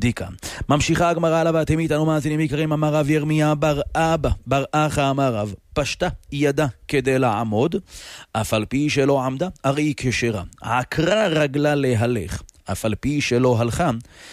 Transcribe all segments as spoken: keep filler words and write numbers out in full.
בדיקה. ממשיכה הגמרא עליו, ואתם איתנו מאזינים יקרים, אמר רב ירמיה בר אבא, בר אחא אמר רב, פשטה ידה כדי לעמוד, אף על פי שלא עמדה, הרי היא כשרה. עקרה רגלה להלך, אף על פי שלא הלכה,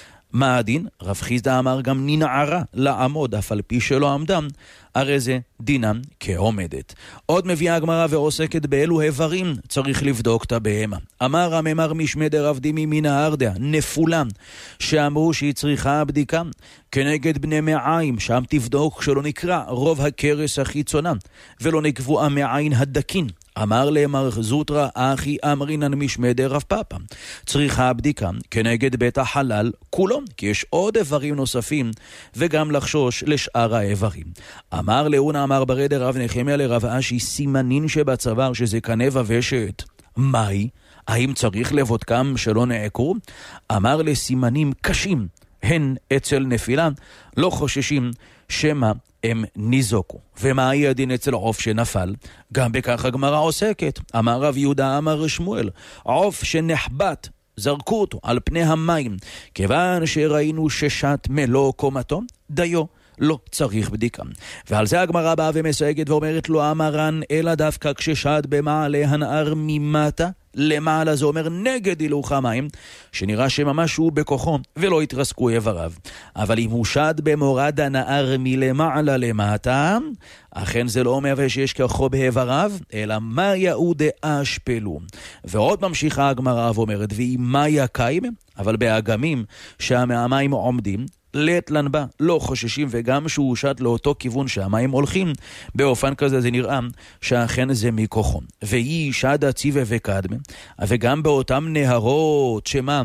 מה הדין? רב חיסדא אמר גם ננערה לעמוד, אף על פי שלא עמדה, הרי זה דינם כעומדת. עוד מביאה הגמרא ועוסקת באלו איברים צריך לבדוק את הבהמה. אמר הממר משמי דרב דימי מן הארדע, נפולה, שאמרו שהיא צריכה בדיקה, כנגד בני מעיים, שם תבדוק שלא נקרא רוב הקרס החיצונה, ולא נקבוע מעין הדקין. אמר למר זוטרא אחי אמרינן משמי דרב פאפא, צריכה בדיקה כנגד בית החלל כולו, כי יש עוד איברים נוספים, וגם לחשוש לשאר האיברים. אמר לאונה אמר ברד רב נחמיה לרב אשי, סימנין שבצוואר שזה קנה ושת, מהי? האם צריך לבודקם שלא נעקרו? אמר לסימנים קשים, הן אצל נפילה, לא חוששים שמה הם ניזוקו. ומה הדין אצל עוף שנפל? גם בכך הגמרא עוסקת. אמר רב יהודה אמר שמואל, עוף שנחבט, זרקו אותו על פני המים, כיוון שראינו ששת מלוא קומתו, דיו לא צריך בדיקה. ועל זה הגמרא באה ומסייגת ואומרת לו, אמרן אלא דווקא כששד במעלה הנהר ממטה למעלה, זה אומר נגד הילוך המים, שנראה שממש הוא בכוחו ולא התרסקו איבריו. אבל אם הוא שד במורד הנהר מלמעלה למטה, אכן זה לא אומר שיש כוחו באיבריו, אלא מה יעוד אשפלו. ועוד ממשיכה הגמרא ואומרת, והיא מה יקיים, אבל באגמים שהמים עומדים, לית לנבה, לא חוששים, וגם שהוא שט לאותו כיוון שהמים הולכים, באופן כזה זה נראה שאכן זה מכוחו. והיא שדה ציווה וקדמה, וגם באותם נהרות שמה,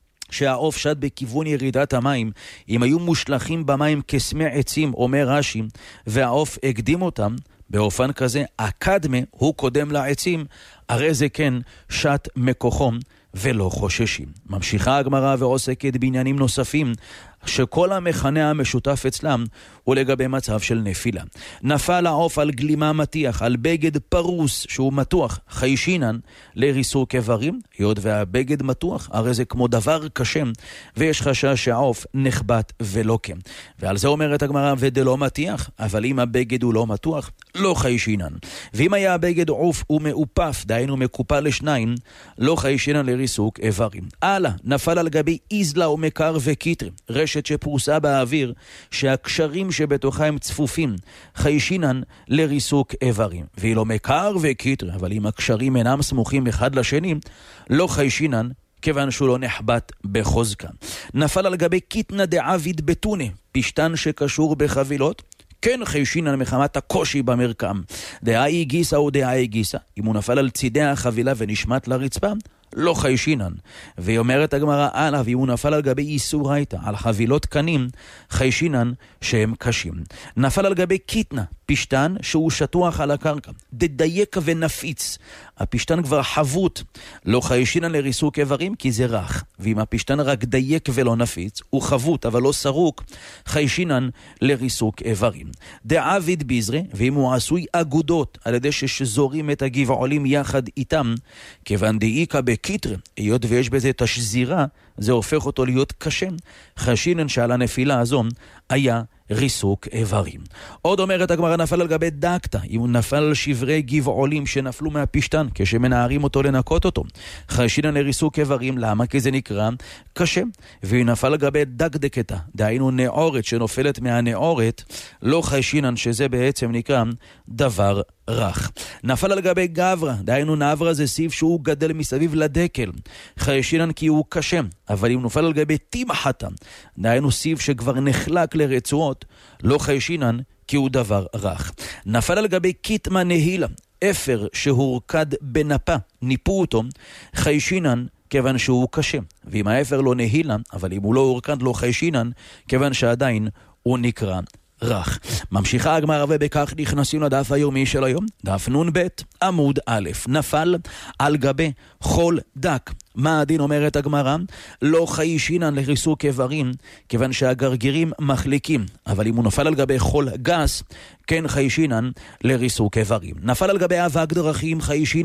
שהעוף שד בכיוון ירידת המים, אם היו מושלכים במים כסמי עצים, אומר רש"י, והעוף הקדים אותם, באופן כזה הקדמה הוא קודם לעצים, הרי זה כן שט מכוחו ולא חוששים. ממשיכה הגמרא ועוסקת בעניינים נוספים, שכל המכנה המשותף אצלם הוא לגבי מצב של נפילה. נפל העוף על גלימה מתיח, על בגד פרוס שהוא מתוח, חיישינן לריסוק איברים, היות והבגד מתוח, הרי זה כמו דבר קשה, ויש חשש שהעוף נחבט ולוקם. ועל זה אומרת הגמרא, ודלא מתיח, אבל אם הבגד הוא לא מתוח, לא חיישינן. ואם היה הבגד עוף ומאופף, דהיינו מקופל לשניים, לא חיישינן לריסוק איברים. הלאה, נפל על גבי איזלה ומקר וקיטר, רשת שפרוסה באוויר, שהקשרים שבתוכה הם צפופים, חיישינן לריסוק איברים. והיא לא מקר וקיטר, אבל אם הקשרים אינם סמוכים אחד לשני, לא חיישינן, כיוון שהוא לא נחבט בחוזקה. נפל על גבי קיטנה דעביד בתונה, פשטן שקשור בחבילות, כן חיישינן מחמת הקושי במרקם. דאי גיסה או דאי גיסה, אם הוא נפל על צידי החבילה ונשמט לרצפה, לא חיישינן. והיא אומרת הגמרא הלאה, ואם הוא נפל על גבי איסור הייתה, על חבילות קנים, חיישינן שהם קשים. נפל על גבי קיטנה, פשטן שהוא שטוח על הקרקע, דדייק ונפיץ, הפשטן כבר חבוט, לא חיישינן לריסוק איברים כי זה רך. ואם הפשטן רק דייק ולא נפיץ, הוא חבוט אבל לא סרוק, חיישינן לריסוק איברים. דעביד ביזרה, ואם הוא עשוי אגודות על ידי ששזורים את הגבעולים יחד איתם, כיוון דאיקה בקיטר, היות ויש בזה תשזירה, זה הופך אותו להיות קשה. חיישינן שעל הנפילה הזו היה ריסוק איברים. עוד אומרת הגמרא, נפל על גבי דקתא, אם הוא נפל על שברי גבעולים שנפלו מהפשטן כשמנערים אותו לנקות אותו, חיישינן לריסוק איברים. למה? כי זה נקרא קשה. והיא נפל על גבי דקדקתא, דהיינו נאורת שנופלת מהנאורת, לא חיישינן, שזה בעצם נקרא דבר רך. נפל על גבי גברה, דהיינו נעברה זה סיב שהוא גדל מסביב לדקל, חיישינן כי הוא קשה. אבל אם נופל על גבי תימחתה, דהיינו סיב שכבר נחלק לרצועות, לא חיישינן כי הוא דבר רך. נפל על גבי קיטמה נהילה, אפר שהורקד בנפה, ניפו אותו, חיישינן כיוון שהוא קשה. ואם האפר לא נהילה, אבל אם הוא לא הורקד לא חיישינן, כיוון שעדיין הוא נקרא רך. ממשיכה הגמרא ובכך נכנסים לדף היומי של היום, דף נון ב' עמוד א'. נפל על גבי חול דק, מה הדין? אומרת הגמרא, לא חיישינן לריסוק איברים, כיוון שהגרגירים מחליקים, אבל אם הוא נפל על גבי חול גס, כן חיישינן לריסוק איברים. נפל על גבי אבק דרכים חיישינן,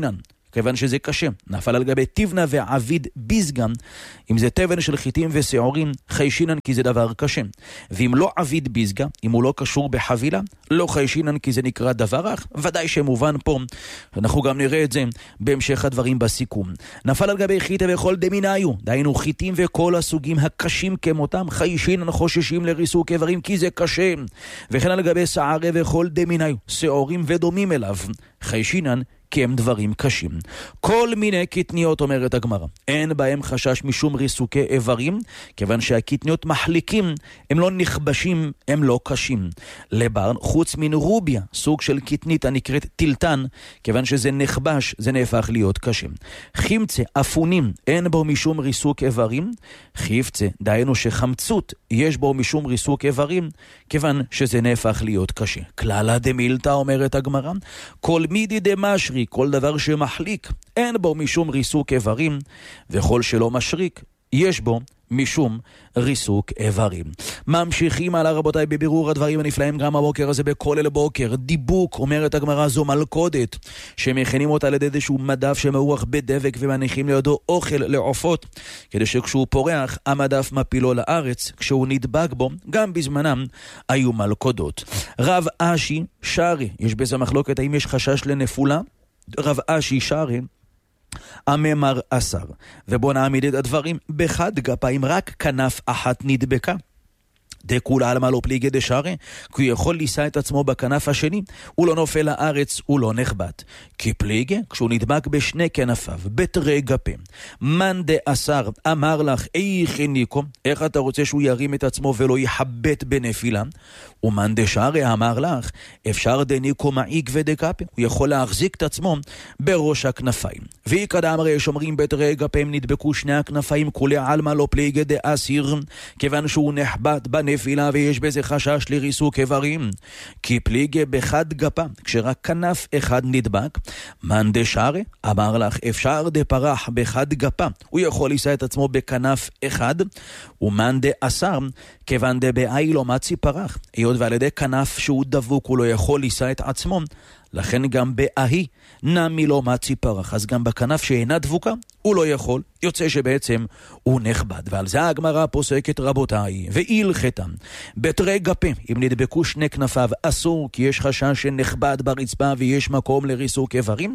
כיוון שזה קשה. נפל על גבי תבנה ועביד ביזגם, אם זה תבן של חיטים ושעורים, חיישינן כי זה דבר קשה. ואם לא עביד ביזגה, אם הוא לא קשור בחבילה, לא חיישינן כי זה נקרא דבר רך, ודאי שמובן פה, אנחנו גם נראה את זה בהמשך הדברים בסיכום. נפל על גבי חיטה וכל דמיניו, דהיינו חיטים וכל הסוגים הקשים כמותם, חיישינן חוששים לריסוק איברים כי זה קשה. וכן על גבי שערי וכל דמיניו, שעורים ודומים אליו, חיישינן כי הם דברים קשים. כל מיני קטניות, אומרת הגמרא, אין בהם חשש משום ריסוקי איברים, כיוון שהקטניות מחליקים, הם לא נכבשים, הם לא קשים. לברן, חוץ מן רוביה, סוג של קטנית הנקראת טילטן, כיוון שזה נכבש, זה נהפך להיות קשה. חמצה, אפונים, אין בו משום ריסוק איברים. חיפצה, דהיינו שחמצות, יש בו משום ריסוק איברים, כיוון שזה נהפך להיות קשה. כללה דמילתא, אומרת הגמרא, כל מידי דמשרי, כל דבר שמחליק, אין בו משום ריסוק איברים, וכל שלא משריק, יש בו משום ריסוק איברים. ממשיכים הלאה רבותיי בבירור הדברים הנפלאים גם הבוקר הזה בכולל בוקר. דיבוק, אומרת הגמרא, זו מלכודת שמכינים אותה על ידי איזשהו מדף שמעורח בדבק ומניחים לידו אוכל לעופות, כדי שכשהוא פורח המדף מפילו לארץ. כשהוא נדבק בו, גם בזמנם היו מלכודות. רב אשי שרי, יש בזה מחלוקת האם יש חשש לנפולה. רב אשי שרי הממר אסר, ובוא נעמיד את הדברים בחד גפיים, רק כנף אחת נדבקה. דכולה על מה לא פליגי דשארי, כי הוא יכול לישא את עצמו בכנף השני, הוא לא נופל לארץ, הוא לא נחבט. כי פליגי, כשהוא נדבק בשני כנפיו, בתרי גפים, מן דאסר אמר לך, איך ניקו, איך אתה רוצה שהוא ירים את עצמו ולא יחבט בנפילה? ומן דשארי אמר לך, אפשר דניקו מעיק ודקפים, הוא יכול להחזיק את עצמו בראש הכנפיים. ויקד אמר יש אומרים בתרי גפים נדבקו שני הכנפיים, כולי על מה לא פליגי דאסיר, כיוון שהוא נחבט בנפילה, נפילה ויש בזה חשש לריסוק איברים. כי פליגי בחד גפה, כשרק כנף אחד נדבק, מן דשארי אמר לך אפשר דפרח בחד גפה, הוא יכול לישא את עצמו בכנף אחד. ומן דאסר, כיוון דבאי לא מצי פרח, היות ועל ידי כנף שהוא דבוק הוא לא יכול לישא את עצמו, לכן גם באהי נמי לא מצי פרח, אז גם בכנף שאינה דבוקה הוא לא יכול, יוצא שבעצם הוא נכבד. ועל זה הגמרא פוסקת רבותיי, והילכתם בתרי גפים, אם נדבקו שני כנפיו אסור, כי יש חשש שנכבד ברצפה ויש מקום לריסוק איברים.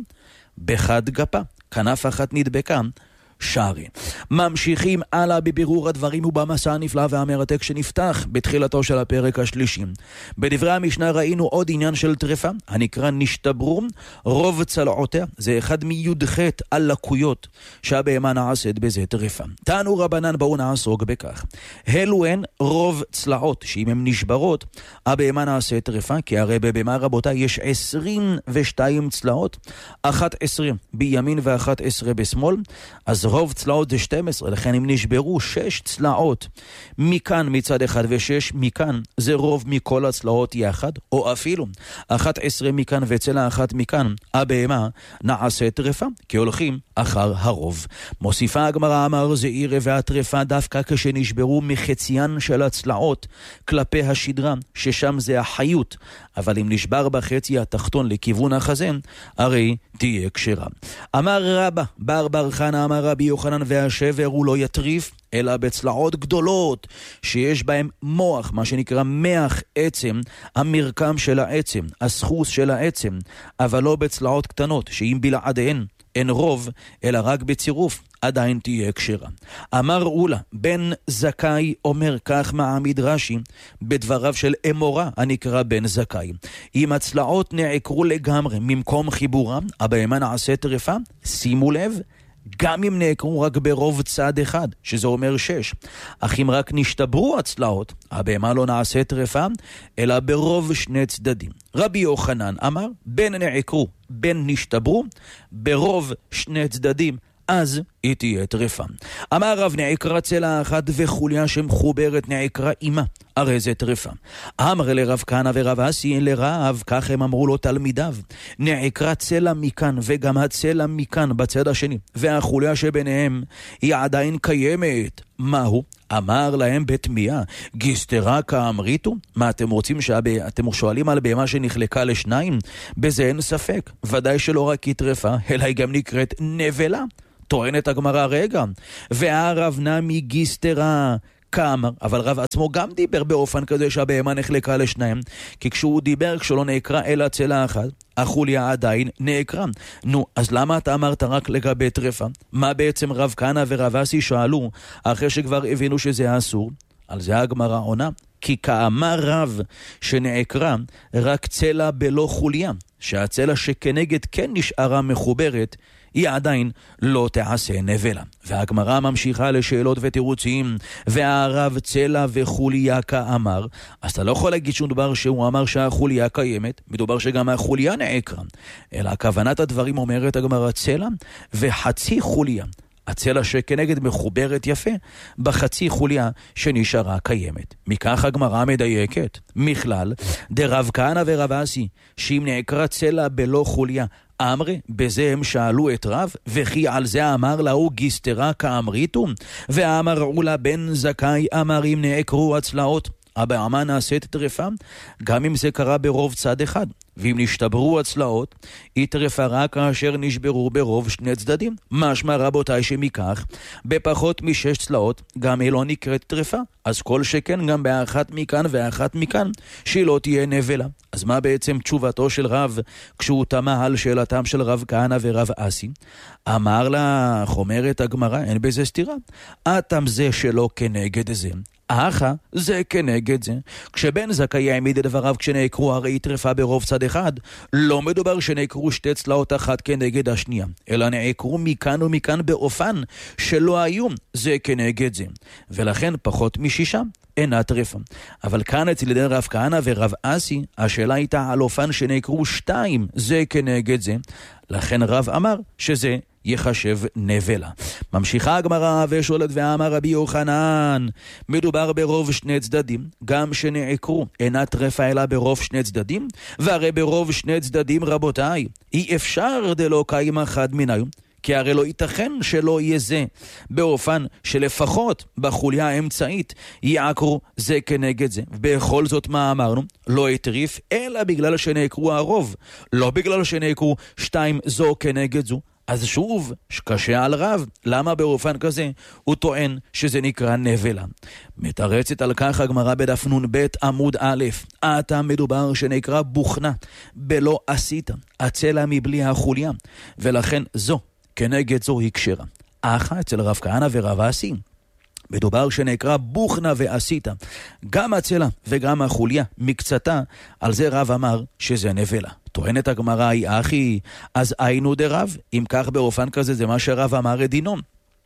בחד גפה, כנף אחת נדבקה, שרי. ממשיכים הלאה בבירור הדברים ובמסע הנפלא והמרתק שנפתח בתחילתו של הפרק השלישי. בדברי המשנה ראינו עוד עניין של טרפה הנקרא נשתברו רוב צלעותיה, זה אחד מי"ח הלקויות שהבהמה נעשית בזה טרפה. תענו רבנן, בואו נעסוק בכך. אלו הן רוב צלעות, שאם הן נשברות הבהמה נעשית טרפה, כי הרי בבהמה רבותיי יש עשרים ושתיים צלעות, אחת עשרה בימין ואחת עשרה בשמאל, אז רוב צלעות זה שתים עשרה, לכן אם נשברו שש צלעות מכאן מצד אחד ושש מכאן, זה רוב מכל הצלעות יחד, או אפילו אחת עשרה מכאן וצלע אחת מכאן, הבהמה נעשה טרפה, כי הולכים אחר הרוב. מוסיפה הגמרא, אמר זעירא, והטרפה דווקא כשנשברו מחציין של הצלעות כלפי השדרה, ששם זה החיות, אבל אם נשבר בחצי התחתון לכיוון החזה, הרי תהיה כשרה. אמר רבא בר בר חנא אמר רבי יוחנן, והשבר הוא לא יטריף אלא בצלעות גדולות שיש בהם מוח, מה שנקרא מח עצם, המרקם של העצם, הסחוס של העצם, אבל לא בצלעות קטנות שאם בלעדיהן אין רוב אלא רק בצירוף, עדיין תהיה כשרה. אמר אולה בן זכאי אומר, כך מעמיד רש"י בדבריו של אמורה הנקרא בן זכאי, אם הצלעות נעקרו לגמרי ממקום חיבורם, הבהמה נעשה טרפה, שימו לב, גם אם נעקרו רק ברוב צד אחד, שזה אומר שש. אך אם רק נשתברו הצלעות, הבהמה לא נעשה טרפה, אלא ברוב שני צדדים. רבי יוחנן אמר, בין נעקרו, בין נשתברו, ברוב שני צדדים, אז היא תהיה טרפה. אמר רב, נעקרה צלע אחת וחוליה שמחוברת נעקרה אימה, הרי זה טרפה. אמר לרב כהנא ורב אסי לרב, כך הם אמרו לו תלמידיו, נעקרה צלע מכאן וגם הצלע מכאן בצד השני, והחוליה שביניהם היא עדיין קיימת. מהו? אמר להם בתמיהה, גיסתרה כאמריתו? מה אתם רוצים שהבא, אתם שואלים על בהמה שנחלקה לשניים? בזה אין ספק, ודאי שלא רק היא טרפה, אלא היא גם נקראת נבלה. טוענת הגמרא רגע, והרב נמי גיסתרה כאמר, אבל רב עצמו גם דיבר באופן כזה שהבהמה נחלקה לשניים, כי כשהוא דיבר כשלא נעקרה אלא צלע אחת, החוליה עדיין נעקרה. נו, אז למה אתה אמרת רק לגבי טרפה? מה בעצם רב כהנא ורב אסי שאלו אחרי שכבר הבינו שזה אסור? על זה הגמרא עונה, כי כאמר רב שנעקרה רק צלע בלא חוליה, שהצלע שכנגד כן נשארה מחוברת, היא עדיין לא תעשה נבלה. והגמרא ממשיכה לשאלות ותירוצים, והרב צלע וחוליה כאמר, אז אתה לא יכול להגיד שום דבר שהוא אמר שהחוליה קיימת, מדובר שגם החוליה נעקרה, אלא כוונת הדברים אומרת הגמרא צלע וחצי חוליה. הצלע שכנגד מחוברת יפה בחצי חוליה שנשארה קיימת. מכך הגמרא מדייקת. מכלל, דרב כהנא ורב אסי, שאם נעקרה צלע בלא חוליה, אמרי, בזה הם שאלו את רב, וכי על זה אמר לה גיסתרה כאמריתו, ואמרו לה בן זכאי אמר אם נעקרו הצלעות, הבהמה נעשית טרפה, גם אם זה קרה ברוב צד אחד. ואם נשתברו הצלעות, היא טרפה רק כאשר נשברו ברוב שני צדדים. משמע רבותיי שמכך, בפחות משש צלעות, גם היא לא נקראת טרפה. אז כל שכן גם באחת מכאן ואחת מכאן, שהיא לא תהיה נבלה. אז מה בעצם תשובתו של רב, כשהוא תמה על שאלתם של רב כהנא ורב אסי? אמר לה, אומרת הגמרא, אין בזה סתירה. אתם זה שלא כנגד זה. אחא זה כנגד זה. כשבן זכאי העמיד את דבריו כשנעקרו הרי טרפה ברוב צד אחד, לא מדובר שנעקרו שתי צלעות אחת כנגד השנייה, אלא נעקרו מכאן ומכאן באופן שלא היו זה כנגד זה, ולכן פחות משישה אינה טרפה. אבל כאן אצל ידי רב כהנא ורב אסי השאלה הייתה על אופן שנעקרו שתיים זה כנגד זה, לכן רב אמר שזה יחשב נבלה. ממשיכה הגמרא ושואלת, ואמר רבי יוחנן, מדובר ברוב שני צדדים, גם שנעקרו אינה טרפה אלא ברוב שני צדדים, והרי ברוב שני צדדים רבותיי, אי אפשר דלא קיים אחד מנהי, כי הרי לא ייתכן שלא יהיה זה, באופן שלפחות בחוליה האמצעית יעקרו זה כנגד זה. בכל זאת מה אמרנו? לא יטריף, אלא בגלל שנעקרו הרוב, לא בגלל שנעקרו שתיים זו כנגד זו. אז שוב, שקשה על רב, למה באופן כזה הוא טוען שזה נקרא נבלה? מתרצת על כך הגמרא בדף נון ב' עמוד א', עתה מדובר שנקרא בוכנה, בלא עשית, הצלע מבלי החוליה, ולכן זו כנגד זו היא כשרה. אך אצל רב כהנא ורב אסי, מדובר שנקרא בוכנה ועשית, גם הצלע וגם החוליה מקצתה, על זה רב אמר שזה נבלה. טוענת הגמרא היא אחי, אז היינו דרב, אם כך באופן כזה זה מה שרב אמר את דינו.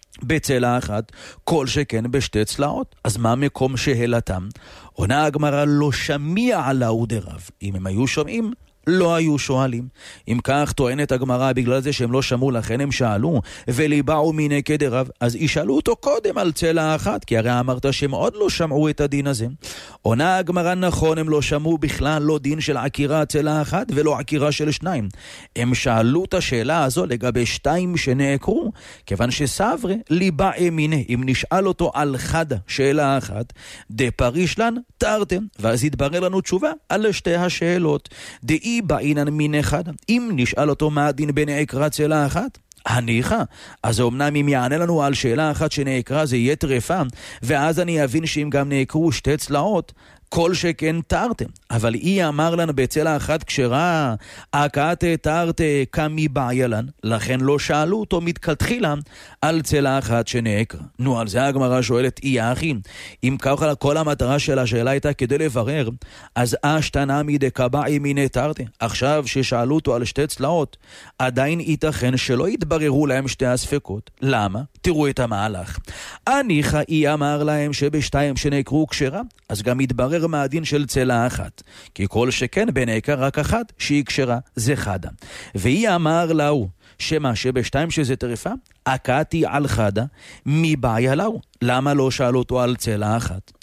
בצלע אחת, כל שכן בשתי צלעות. אז מה מקום שהלתם? עונה הגמרא לא שמיע עלהו דרב. אם הם היו שומעים, לא היו שואלים. אם כך טוענת הגמרא בגלל זה שהם לא שמעו לכן הם שאלו, וליבעו מיני כדרב, אז ישאלו אותו קודם על צלע אחת, כי הרי אמרת שהם עוד לא שמעו את הדין הזה. עונה הגמרא נכון, הם לא שמעו בכלל לא דין של עקירה צלע אחת ולא עקירה של שניים. הם שאלו את השאלה הזו לגבי שתיים שנעקרו, כיוון שסברה ליבעי מיני, אם נשאל אותו על חדה שאלה אחת, דפריש לן תרתם, ואז יתברר לנו תשובה על שתי השאלות. דאי בעינן מן אחד, אם נשאל אותו מה הדין בנעקרה צלע אחת, הניחה, אז אומנם אם יענה לנו על שאלה אחת שנעקרה זה יהיה טרפה, ואז אני אבין שאם גם נעקרו שתי צלעות, כל שכן תרתם. אבל היא אמר לנו בצלע אחת כשרה, הקעת תרת כמי בעיילן, לכן לא שאלו אותו מתכתחילה על צלע אחת שנעקרה. נו, על זה הגמרא שואלת, אי אחי, אם ככה כל המטרה של השאלה הייתה כדי לברר, אז אשתנה מדקבעי מיני תרתי. עכשיו ששאלו אותו על שתי צלעות, עדיין ייתכן שלא יתבררו להם שתי הספקות. למה? תראו את המהלך. הניחה היא אמר להם שבשתיים שנעקרו כשרה, אז גם יתברר מה הדין של צלע אחת, כי כל שכן בנעקר רק אחת שהיא כשרה זה חדה. והיא אמר לאו שמה שבשתיים שזה טרפה, עקעתי על חדה מבעיה לאו. למה לא שאל אותו על צלע אחת?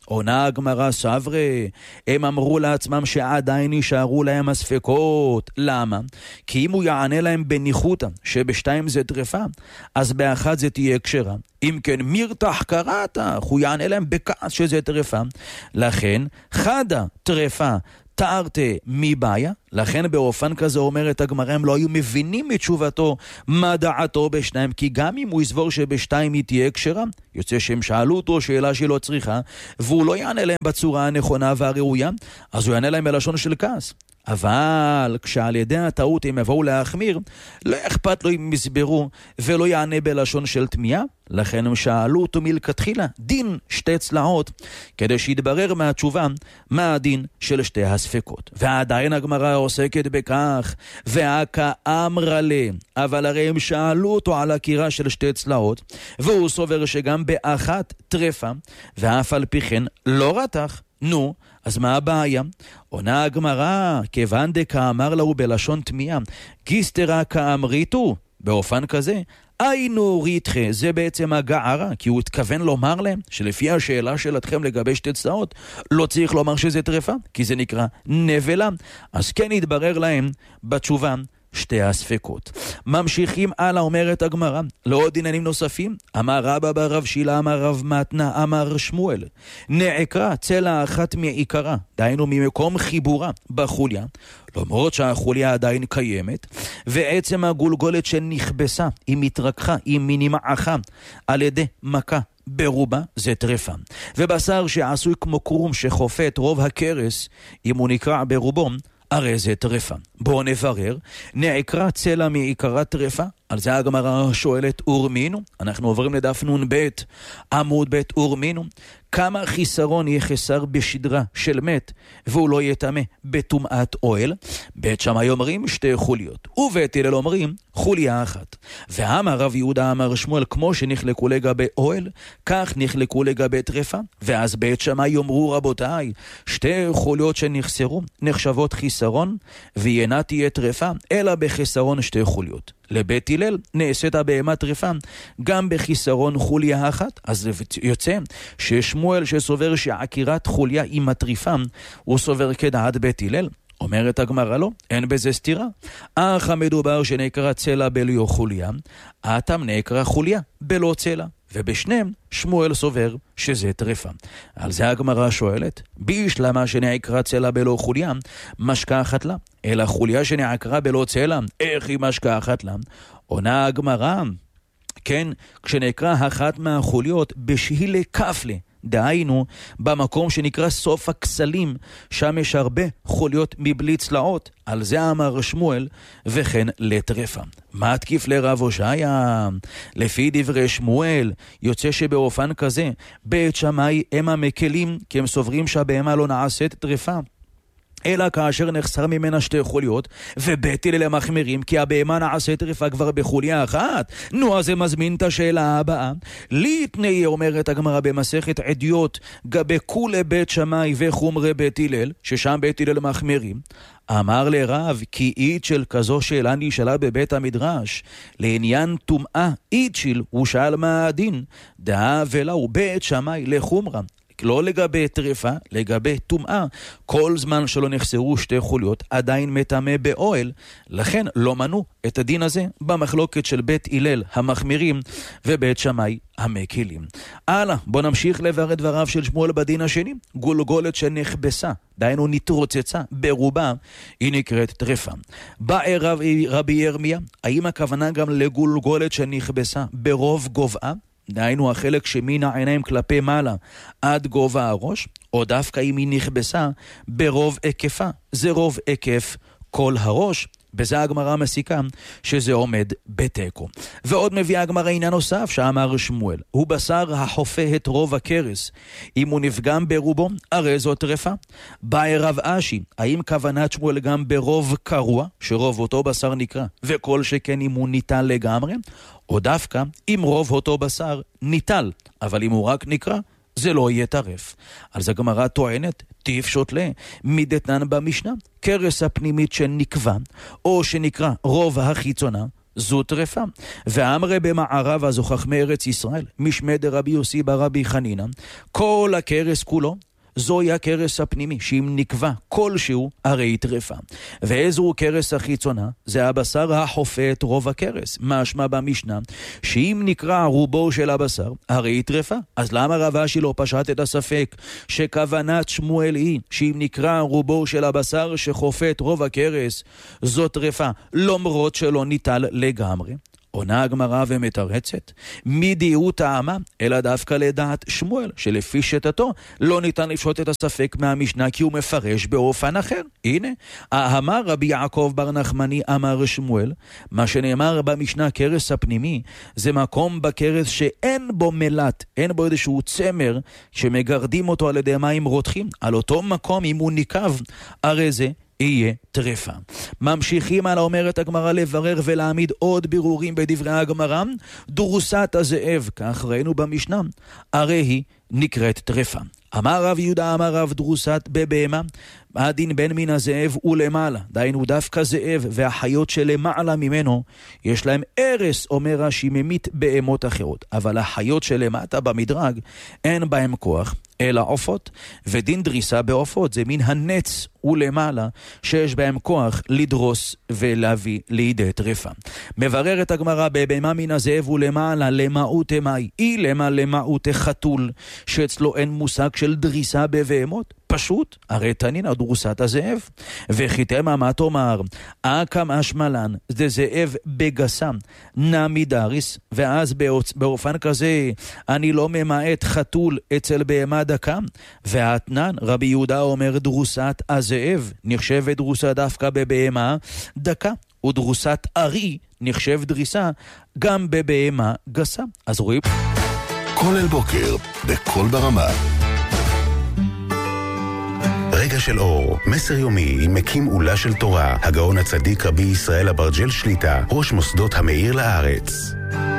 עונה הגמרא סברי, הם אמרו לעצמם שעדיין נשארו להם הספקות. למה? כי אם הוא יענה להם בניחותא שבשתיים זה טרפה, אז באחת זה תהיה כשרה. אם כן מירתח קראתך, הוא יענה להם בכעס שזה טרפה. לכן חדה טרפה תארתי מבעיה, לכן באופן כזה אומרת הגמרא, הם לא היו מבינים מתשובתו מה דעתו בשניים, כי גם אם הוא יסבור שבשתיים היא תהיה כשרה, יוצא שהם שאלו אותו שאלה שלא צריכה, והוא לא יענה להם בצורה הנכונה והראויה, אז הוא יענה להם בלשון של כעס. אבל כשעל ידי הטעות הם יבואו להחמיר, לא אכפת לו אם יסברו ולא יענה בלשון של תמיהה. לכן הם שאלו אותו מלכתחילה דין שתי צלעות, כדי שיתברר מהתשובה מה הדין של שתי הספקות. ועדיין הגמרא עוסקת בכך, והכה אמרה לה, אבל הרי הם שאלו אותו על הקירה של שתי צלעות, והוא סובר שגם באחת טרפה, ואף על פי כן לא רתח. נו, אז מה הבעיה? עונה הגמרא, כיוון דקה אמר לו בלשון תמיהה, גיסתרא כאמריתו, באופן כזה, היינו ריתחה, זה בעצם הגערה, כי הוא התכוון לומר להם שלפי השאלה שלתכם לגבי שתי צלעות, לא צריך לומר שזה טרפה, כי זה נקרא נבלה. אז כן יתברר להם בתשובה שתי הספקות. ממשיכים הלאה, אומרת הגמרא, לעוד עניינים נוספים. אמר רבא בר רב שילה, אמר רב מתנה, אמר שמואל, נעקרה צלע אחת מעיקרה, דהיינו ממקום חיבורה בחוליה, למרות שהחוליה עדיין קיימת, ועצם הגולגולת שנכבסה, היא מתרככה, היא מנמעכה על ידי מכה ברובה, זה טרפה. ובשר שעשוי כמו קרום שחופה את רוב הקרס, אם הוא נקרע ברובו, הרי זה טרפה. בואו נברר, נעקרה צלע מעיקרה טרפה, על זה הגמרא שואלת אורמינו. אנחנו עוברים לדף נון בית, עמוד בית אורמינו. כמה חיסרון יחסר בשדרה של מת, והוא לא יטמא בטומאת אוהל? בית שמאי אומרים שתי חוליות, ובית הלל אומרים חוליה אחת. ואמר רב יהודה אמר שמואל, כמו שנחלקו לגבי אוהל, כך נחלקו לגבי טרפה. ואז בית שמאי יאמרו, רבותיי, שתי חוליות שנחסרו נחשבות חיסרון, ואינה תהיה טרפה אלא בחיסרון שתי חוליות. לבית הלל נעשית הבהמה טרפה גם בחיסרון חוליה אחת. אז יוצא ששמואל שסובר שעקירת חוליה היא מטריפה, הוא סובר כדעת בית הלל. אומרת הגמרא, לא, אין בזה סתירה. אך המדובר שנקרא צלע בלא חוליה, האטם נקרא חוליה בלא צלע, ובשניהם שמואל סובר שזה טרפה. על זה הגמרא שואלת, בישלמה שנעקרה צלע בלא חוליה, משכחת לה, אלא חוליה שנעקרה בלא צלע, איך היא משכחת לה? עונה הגמרא, כן, כשנקרא אחת מהחוליות בשהילה כפלה, דהיינו במקום שנקרא סוף הכסלים, שם יש הרבה חוליות מבלי צלעות. על זה אמר שמואל, וכן לטרפה. מה התקיף לרב הושעיה? לפי דברי שמואל יוצא שבאופן כזה בית שמאי הם המקלים, כי הם סוברים שהבהמה לא נעשית טרפה אלא כאשר נחסר ממנה שתי חוליות, ובית הלל למחמירים כי הבהמה נעשית טרפה כבר בחוליה אחת. נו, אז זה מזמין את השאלה הבאה. ליתניה, אומרת הגמרא במסכת עדיות, גבי כולי בית שמאי וחומרי בית הלל, ששם בית הלל מחמירים. אמר לרב, כי אית של כזו שאלה נשאלה בבית המדרש, לעניין טומאה אית של, הוא שאל מה הדין, דעה ולאו בית שמאי לחומרה. לא לגבי טרפה, לגבי טומאה, כל זמן שלא נחסרו שתי חוליות, עדיין מטמא באוהל, לכן לא מנו את הדין הזה במחלוקת של בית הלל המחמירים ובית שמאי המקילים. הלאה, בוא נמשיך לברר את דבריו של שמואל בדין השני. גולגולת שנחבסה, דהיינו נתרוצצה ברובה, היא נקראת טרפה. בא רב, רבי ירמיה, האם הכוונה גם לגולגולת שנכבסה ברוב גובעה, דהיינו החלק שמן העיניים כלפי מעלה עד גובה הראש, או דווקא אם היא נכבסה ברוב היקפה, זה רוב היקף כל הראש? בזה הגמרא מסיקה שזה עומד בתיקו. ועוד מביא הגמרא עניין נוסף שאמר שמואל, הוא בשר החופה את רוב הקרס, אם הוא נפגם ברובו, הרי זו טרפה. באי רב אשי, האם כוונת שמואל גם ברוב קרוע, שרוב אותו בשר נקרא, וכל שכן אם הוא ניטל לגמרי, או דווקא אם רוב אותו בשר ניטל, אבל אם הוא רק נקרא, זה לא יהיה טרף. על זה הגמרא טוענת, טיף שוטלה, מדתנן במשנה, קרס הפנימית שנקבע, או שנקרא רוב החיצונה, זו טרפה. ואמרי במערב הזו חכמי ארץ ישראל, משמי דרבי יוסי ברבי חנינה, כל הכרס כולו, זוהי הכרס הפנימי, שאם נקבע כלשהו, הרי היא טרפה. ואיזו כרס החיצונה? זה הבשר החופה את רוב הכרס. משמע במשנה, שאם נקרא רובו של הבשר, הרי היא טרפה. אז למה רב אשי לא פשט את הספק שכוונת שמואל היא, שאם נקרא רובו של הבשר שחופה את רוב הכרס, זו טרפה, למרות שלא ניטל לגמרי? עונה הגמרא ומתרצת, מדיהו טעמה, אלא דווקא לדעת שמואל, שלפי שיטתו לא ניתן לפשוט את הספק מהמשנה, כי הוא מפרש באופן אחר. הנה, אמר רבי יעקב בר נחמני אמר שמואל, מה שנאמר במשנה כרס הפנימי, זה מקום בכרס שאין בו מלט, אין בו איזשהו צמר, שמגרדים אותו על ידי מים רותחים, על אותו מקום אם הוא ניקב, הרי זה יהיה טרפה. ממשיכים על אומרת הגמרא לברר ולהעמיד עוד בירורים בדברי הגמרא, דורסת הזאב, כך ראינו במשנה, הרי היא נקראת טרפה. אמר רב יהודה אמר רב דרוסת בבהמה, הדין בין מן הזאב ולמעלה, דיינו דווקא זאב והחיות שלמעלה ממנו, יש להם ארס, אומר רש"י, ממית בהמות אחרות, אבל החיות שלמטה במדרג אין בהם כוח, אלא עופות, ודין דריסה בעופות, זה מן הנץ ולמעלה, שיש בהם כוח לדרוס ולהביא לידי טרפה. מבררת הגמרא בבהמה מן הזאב ולמעלה, למעות אמי, אי למה למעות חתול, שאצלו אין מושג של דריסה בבהמות, פשוט, הרי תנין דרוסת הזאב. וחיתמה מה תאמר, אקם אשמלן, זה זאב בגסם, נמי דריס, ואז באופן כזה, אני לא ממעט חתול אצל בהמה דקה. והתנן, רבי יהודה אומר דרוסת הזאב, נחשבת דרוסה דווקא בבהמה דקה, ודרוסת ארי נחשב דריסה גם בבהמה גסה. אז רואים? כל אל בוקר, בכל ברמה. רגע של אור, מסר יומי עם מקים עולה של תורה, הגאון הצדיק רבי ישראל אברג'ל שליטה, ראש מוסדות המאיר לארץ.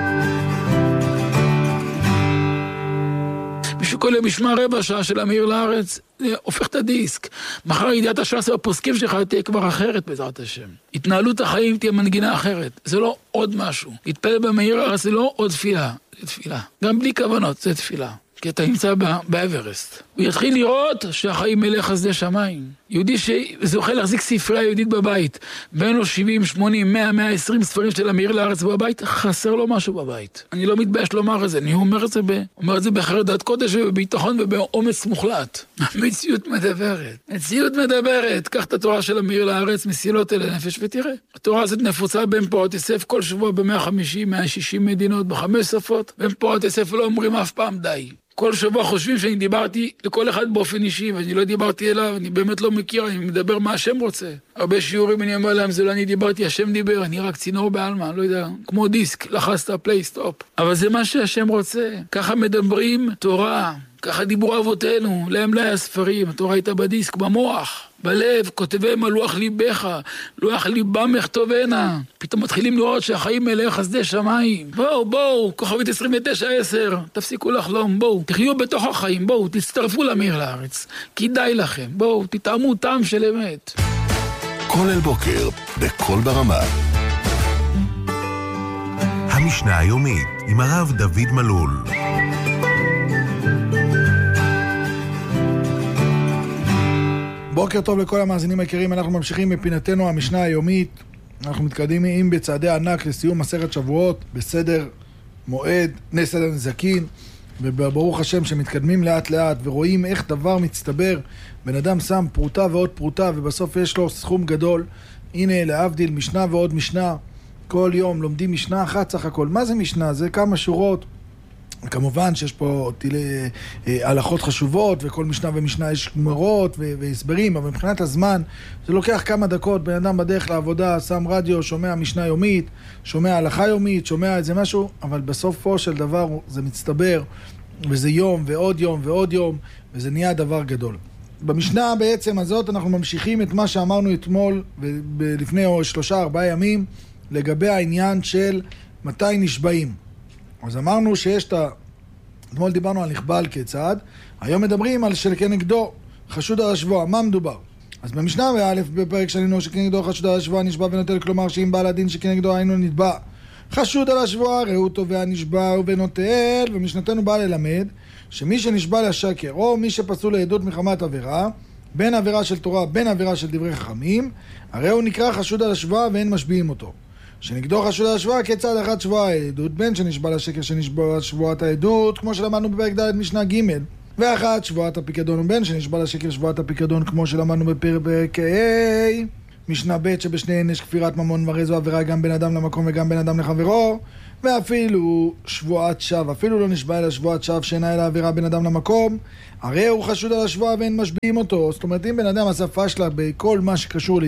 בשביל כל משמע רבע שעה של המאיר לארץ, הופך את הדיסק. מחר ידיעת הש"ס והפוסקים שלך תהיה כבר אחרת בעזרת השם. התנהלות החיים תהיה מנגינה אחרת. זה לא עוד משהו. להתפלל במאיר לארץ זה לא עוד תפילה. זה תפילה. גם בלי כוונות, זה תפילה. כי אתה נמצא באברסט. הוא יתחיל לראות שהחיים מלך חסדי שמיים. יהודי שזוכה להחזיק ספרייה יהודית בבית, בין לו שבעים, שמונים, מאה, מאה ועשרים ספרים של המאיר לארץ בבית, חסר לו משהו בבית. אני לא מתבייש לומר את זה, אני אומר את זה, ב... אומר את זה בחרדת קודש ובביטחון ובאומץ מוחלט. המציאות מדברת. מציאות מדברת. קח את התורה של המאיר לארץ, מסילות אל הנפש ותראה. התורה הזאת נפוצה בין פורת יוסף כל שבוע ב-מאה וחמישים, מאה ושישים מדינות, בחמש שפות. בין פורת יוסף לא אומרים אף פעם די. כל שבוע חושבים שאני דיברתי לכל אחד באופן אישי, ואני לא דיברתי אליו, אני באמת לא מכיר, אני מדבר מה השם רוצה. הרבה שיעורים אני אומר להם, זה לא אני דיברתי, השם דיבר, אני רק צינור בעלמה, לא יודע, כמו דיסק, לחסת פליי סטופ. אבל זה מה שהשם רוצה. ככה מדברים תורה, ככה דיברו אבותינו, להם לא היה ספרים, התורה הייתה בדיסק, במוח, בלב, כותביהם על לוח ליבך, לוח ליבם יכתובנה. פתאום מתחילים לראות שהחיים מלאי חסדי שמיים. בואו, בואו, כוכבית עשרים ותשע עשר, תפסיקו לחלום, בואו, תחיו בתוך החיים, בואו, תצטרפו למאיר לארץ. כדאי לכם, בואו, תטעמו טעם של אמת. כל אל בוקר, בכל ברמה. המשנה היומית, עם הרב דוד מלול. בוקר טוב לכל המאזינים היקרים, אנחנו ממשיכים בפינתנו המשנה היומית. אנחנו מתקדמים בצעדי ענק לסיום מסכת שבועות, בסדר מועד, סדר נזקין, וברוך השם שמתקדמים לאט לאט ורואים איך דבר מצטבר. בן אדם שם פרוטה ועוד פרוטה ובסוף יש לו סכום גדול. הנה להבדיל משנה ועוד משנה, כל יום לומדים משנה אחת סך הכל. מה זה משנה? זה כמה שורות. כמובן שיש פה תילי, אה, הלכות חשובות, וכל משנה ומשנה יש גמרות והסברים, אבל מבחינת הזמן זה לוקח כמה דקות. בן אדם בדרך לעבודה שם רדיו, שומע משנה יומית, שומע הלכה יומית, שומע איזה משהו, אבל בסופו של דבר זה מצטבר, וזה יום ועוד יום ועוד יום, וזה נהיה דבר גדול. במשנה בעצם הזאת אנחנו ממשיכים את מה שאמרנו אתמול לפני שלושה ארבעה ימים לגבי העניין של מתי נשבעים. אז אמרנו שיש את ה... אתמול דיברנו על נכבל כיצד, היום מדברים על של כנגדו חשוד על השבוע. מה מדובר? אז במשנה באלף בפרק שלנו שכנגדו חשוד על השבוע נשבע ונוטל, כלומר שאם בעל הדין שכנגדו היינו נתבע חשוד על השבועה, ראו תובע נשבע ונוטל, ומשנתנו בא ללמד שמי שנשבע לשקר, או מי שפסול לעדות מחמת עבירה, בין עבירה של תורה, בין עבירה של דברי חכמים, הרי הוא נקרא חשוד על השבועה ואין משביעים אותו. שנגדו חשוד על השבועה כצד אחד שבועה העדות, בין שנשבע לשקר שנשבע שבועת העדות, כמו שלמדנו בפרק ד' משנה ג', ואחת שבועת הפיקדון, ובין שנשבע לשקר שבועת הפיקדון, כמו שלמדנו בפרק ה' משנה ב' שבשניהן יש כפירת ממון, והרי זו עבירה גם בין אדם למקום וגם בין אדם לחברו, ואפילו שבועת שווא, אפילו לא נשבע אלא שבועת שווא שאינה אלא עבירה בין אדם למקום, הרי הוא חשוד על השבועה ואין משביעים אותו. זאת אומרת, אם בן אדם עשה פשלה בכל מה שקשור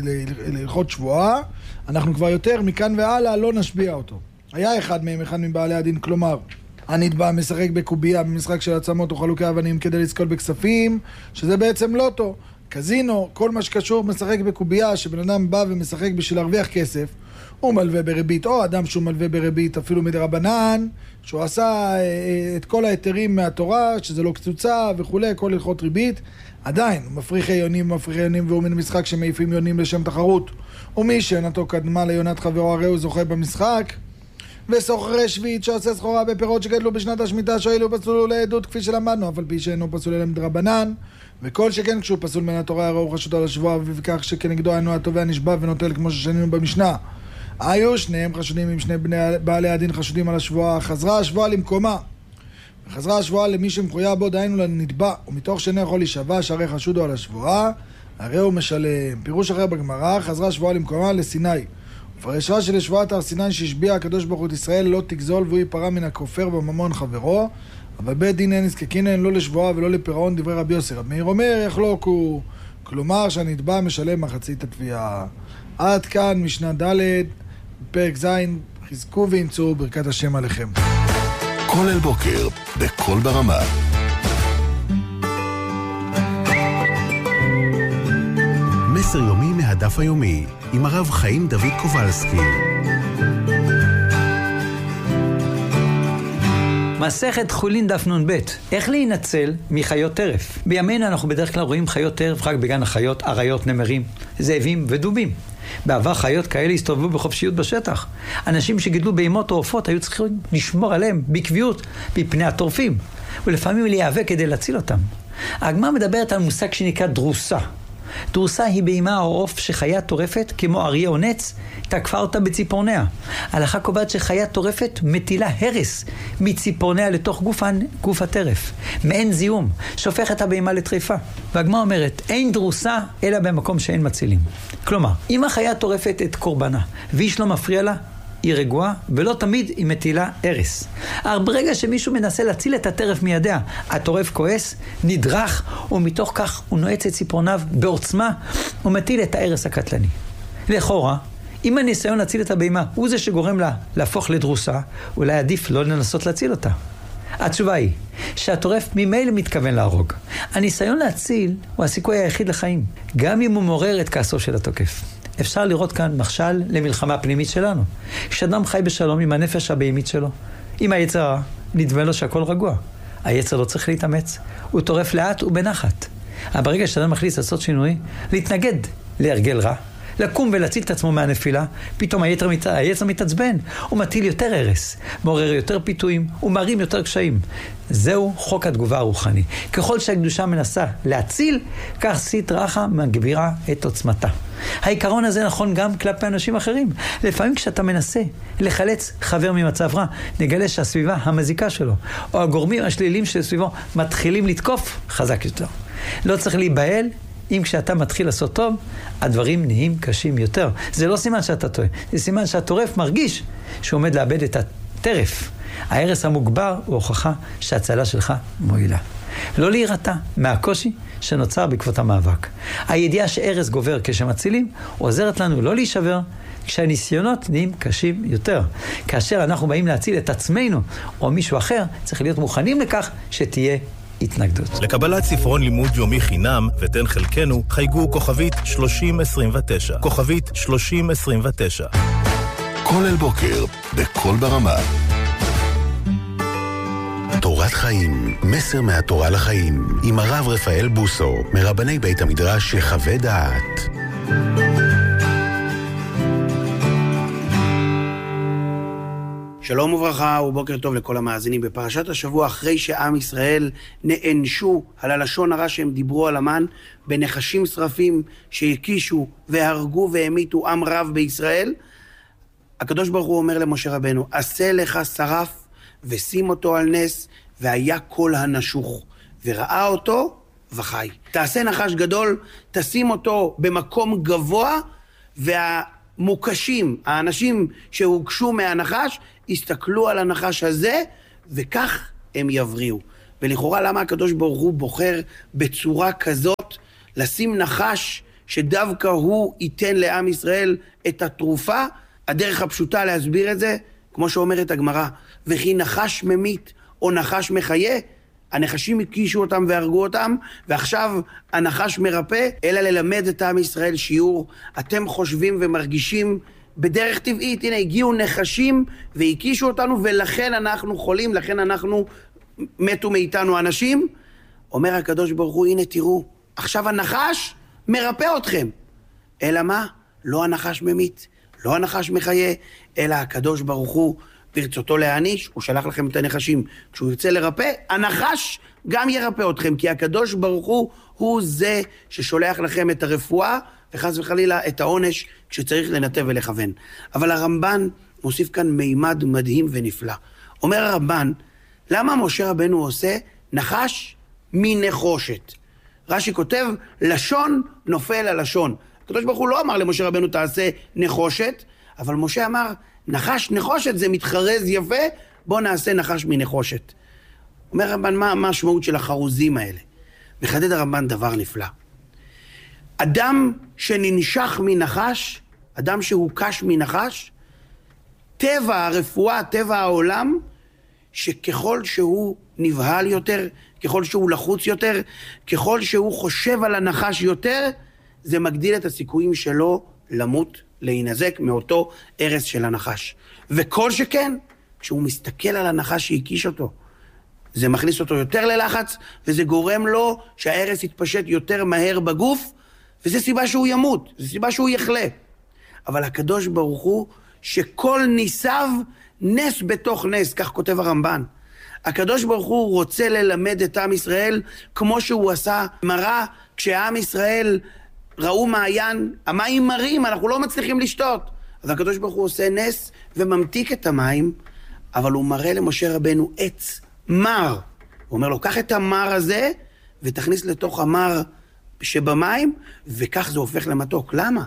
להלכות שבועה, אנחנו כבר יותר מכאן והלאה לא נשביע אותו. היה אחד מהם, אחד מבעלי הדין, כלומר, הנתבע משחק בקובייה במשחק של עצמות או חלוקי אבנים כדי לזכות בכספים, שזה בעצם לוטו, קזינו, כל מה שקשור משחק בקובייה, שבן אדם בא ומשחק בשביל להרוויח כסף, הוא מלווה בריבית, או אדם שהוא מלווה בריבית אפילו מדרבנן, שהוא עשה את כל היתרים מהתורה, שזה לא קצוצה וכו', כל הלכות ריבית, עדיין, הוא מפריחי יונים, מפריחי יונים, והוא מן משחק שמעיפים יונים לשם תחרות, ומי שעונתו קדמה ליונת חברו, הרי הוא זוכה במשחק, וסוחרי שביעית שעושה סחורה בפירות שגדלו בשנת השמיטה, שואלו פסולו לעדות כפי שלמדנו, אבל פי שאינו פסול אלא מדרבנן, וכל שכן כשהוא פסול מן התורה, הרי הוא חשוד על השבועה, וכך שכנגדו אינו התובע נשבע ונוטל כמו ששנינו במשנה. היו שניהם חשודים עם שני בני בעלי הדין חשודים על השבועה. חזרה השבועה למקומה, וחזרה השבועה למי שמחויה בו, דהיינו לנתבע, ומתוך שני יכול להישבע שהרי חשודו על השבועה, הרי הוא משלם. פירוש אחר בגמרא, חזרה השבועה למקומה לסיני, ופרשה של שבועת הר סיני שהשביע הקדוש ברוך הוא את ישראל לא תגזול והוא ייפרע מן הכופר בממון חברו, אבל בית דין אין נזקקין אין לא לשבועה ולא לפירעון, דברי רבי יוסי. רבי מאיר אומר יחלוקו, כלומר שהנתבע משלם מחצית התביעה. עד כאן משנה ד' פרק ז', חזקו ואמצו ברכת השם עליכם. כל אל בוקר בכל ברמה. מסר יומי מהדף היומי עם הרב חיים דוד קובלסקי. מסכת חולין דף נון ב', איך להינצל מחיות טרף? בימינו אנחנו בדרך כלל רואים חיות טרף רק בגן החיות, אריות, נמרים, זאבים ודובים. בעבר חיות כאלה הסתובבו בחופשיות בשטח. אנשים שגידלו בהמות או עופות היו צריכים לשמור עליהם בקביעות מפני הטורפים, ולפעמים להיאבק כדי להציל אותם. הגמרא מדברת על מושג שנקרא דרוסה. דרוסה היא בהמה או עוף שחיה טורפת כמו אריה או נץ תקפה אותה בציפורניה. ההלכה קובעת שחיה טורפת מטילה הרס מציפורניה לתוך גופן, גוף הטרף, מעין זיהום שהופך את הבהמה לטריפה. והגמרא אומרת אין דרוסה אלא במקום שאין מצילים. כלומר, אם החיה טורפת את קורבנה ואיש לא מפריע לה, היא רגועה, ולא תמיד היא מטילה הרס. אך ברגע שמישהו מנסה להציל את הטרף מידיה, הטורף כועס, נדרך, ומתוך כך הוא נועץ את ציפורניו בעוצמה, ומטיל את ההרס הקטלני. לכאורה, אם הניסיון להציל את הבהמה הוא זה שגורם לה להפוך לדרוסה, אולי עדיף לא לנסות להציל אותה. התשובה היא שהטורף ממילא מתכוון להרוג. הניסיון להציל הוא הסיכוי היחיד לחיים, גם אם הוא מעורר את כעסו של התוקף. אפשר לראות כאן משל למלחמה פנימית שלנו. כשאדם חי בשלום עם הנפש הבהמית שלו, עם היצר הרע, נדמה לו שהכל רגוע. היצר לא צריך להתאמץ, הוא טורף לאט ובנחת. אבל ברגע שאדם מחליט לעשות שינוי, להתנגד להרגל רע, לקום ולהציל את עצמו מהנפילה, פתאום היצר, מת... היצר מתעצבן, הוא מטיל יותר הרס, מעורר יותר פיתויים, ומרים יותר קשיים. זהו חוק התגובה הרוחני. ככל שהקדושה מנסה להציל, כך סטרא אחרא מגבירה את עוצמתה. העיקרון הזה נכון גם כלפי אנשים אחרים. לפעמים כשאתה מנסה לחלץ חבר ממצב רע, נגלה שהסביבה המזיקה שלו, או הגורמים השליליים שסביבו, מתחילים לתקוף חזק יותר. לא צריך להיבהל, אם כשאתה מתחיל לעשות טוב, הדברים נהיים קשים יותר. זה לא סימן שאתה טועה, זה סימן שהטורף מרגיש שהוא עומד לאבד את הטרף. ההרס המוגבר הוא הוכחה שההצלה שלך מועילה. לא להירתע מהקושי שנוצר בעקבות המאבק. הידיעה שהרס גובר כשמצילים עוזרת לנו לא להישבר כשהניסיונות נהיים קשים יותר. כאשר אנחנו באים להציל את עצמנו או מישהו אחר, צריך להיות מוכנים לכך שתהיה התנגדות. לקבלת ספרון לימוד יומי חינם ותן חלקנו, חייגו כוכבית שלושים עשרים ותשע. כוכבית שלושים עשרים ותשע. כל אל בוקר בכל ברמה. תורת חיים, מסר מהתורה לחיים, עם הרב רפאל בוסו, מרבני בית המדרש יחווה דעת. שלום וברכה ובוקר טוב לכל המאזינים. בפרשת השבוע, אחרי שעם ישראל נענשו על הלשון הרע שהם דיברו על המן, בנחשים שרפים שהקישו והרגו והמיתו עם רב בישראל, הקדוש ברוך הוא אומר למשה רבנו, עשה לך שרף ושים אותו על נס, והיה כל הנשוך, וראה אותו וחי. תעשה נחש גדול, תשים אותו במקום גבוה, והמוקשים, האנשים שהוגשו מהנחש, הסתכלו על הנחש הזה, וכך הם יבריאו. ולכאורה למה הקדוש ברוך הוא בוחר בצורה כזאת, לשים נחש שדווקא הוא ייתן לעם ישראל את התרופה? הדרך הפשוטה להסביר את זה, כמו שאומרת הגמרא, וכי נחש ממית או נחש מחיה, הנחשים הקישו אותם והרגו אותם, ועכשיו הנחש מרפא, אלא ללמד את עם ישראל שיעור. אתם חושבים ומרגישים בדרך טבעית, הנה הגיעו נחשים והקישו אותנו, ולכן אנחנו חולים, לכן אנחנו מתו מאיתנו אנשים. אומר הקדוש ברוך הוא, הנה תראו, עכשיו הנחש מרפא אתכם. אלא מה? לא הנחש ממית, לא הנחש מחיה, אלא הקדוש ברוך הוא ברצותו להעניש, הוא שלח לכם את הנחשים. כשהוא ירצה לרפא, הנחש גם ירפא אתכם, כי הקדוש ברוך הוא הוא זה ששולח לכם את הרפואה, וחס וחלילה את העונש כשצריך לנתב ולכוון. אבל הרמב"ן מוסיף כאן מימד מדהים ונפלא. אומר הרמב"ן, למה משה רבנו עושה נחש מנחושת? רש"י כותב, לשון נופל על לשון. הקדוש ברוך הוא לא אמר למשה רבנו תעשה נחושת, אבל משה אמר, נחש נחושת זה מתחרז יפה, בוא נעשה נחש מנחושת. אומר הרמב"ן, מה המשמעות של החרוזים האלה? מחדד הרמב"ן דבר נפלא. אדם שננשך מנחש, אדם שהוקש מנחש, טבע הרפואה, טבע העולם, שככל שהוא נבהל יותר, ככל שהוא לחוץ יותר, ככל שהוא חושב על הנחש יותר, זה מגדיל את הסיכויים שלו למות, להינזק מאותו ערס של הנחש. וכל שכן, כשהוא מסתכל על הנחש שהקיש אותו, זה מכניס אותו יותר ללחץ, וזה גורם לו שהערס יתפשט יותר מהר בגוף, וזה סיבה שהוא ימות, זה סיבה שהוא יחלה. אבל הקדוש ברוך הוא, שכל ניסיו נס בתוך נס, כך כותב הרמב"ן. הקדוש ברוך הוא רוצה ללמד את עם ישראל, כמו שהוא עשה מראה, כשעם ישראל ראו מעיין, המים מרים, אנחנו לא מצליחים לשתות. אז הקדוש ברוך הוא עושה נס וממתיק את המים, אבל הוא מראה למשה רבנו עץ מר. הוא אומר לו, קח את המר הזה ותכניס לתוך המר שבמים, וכך זה הופך למתוק. למה?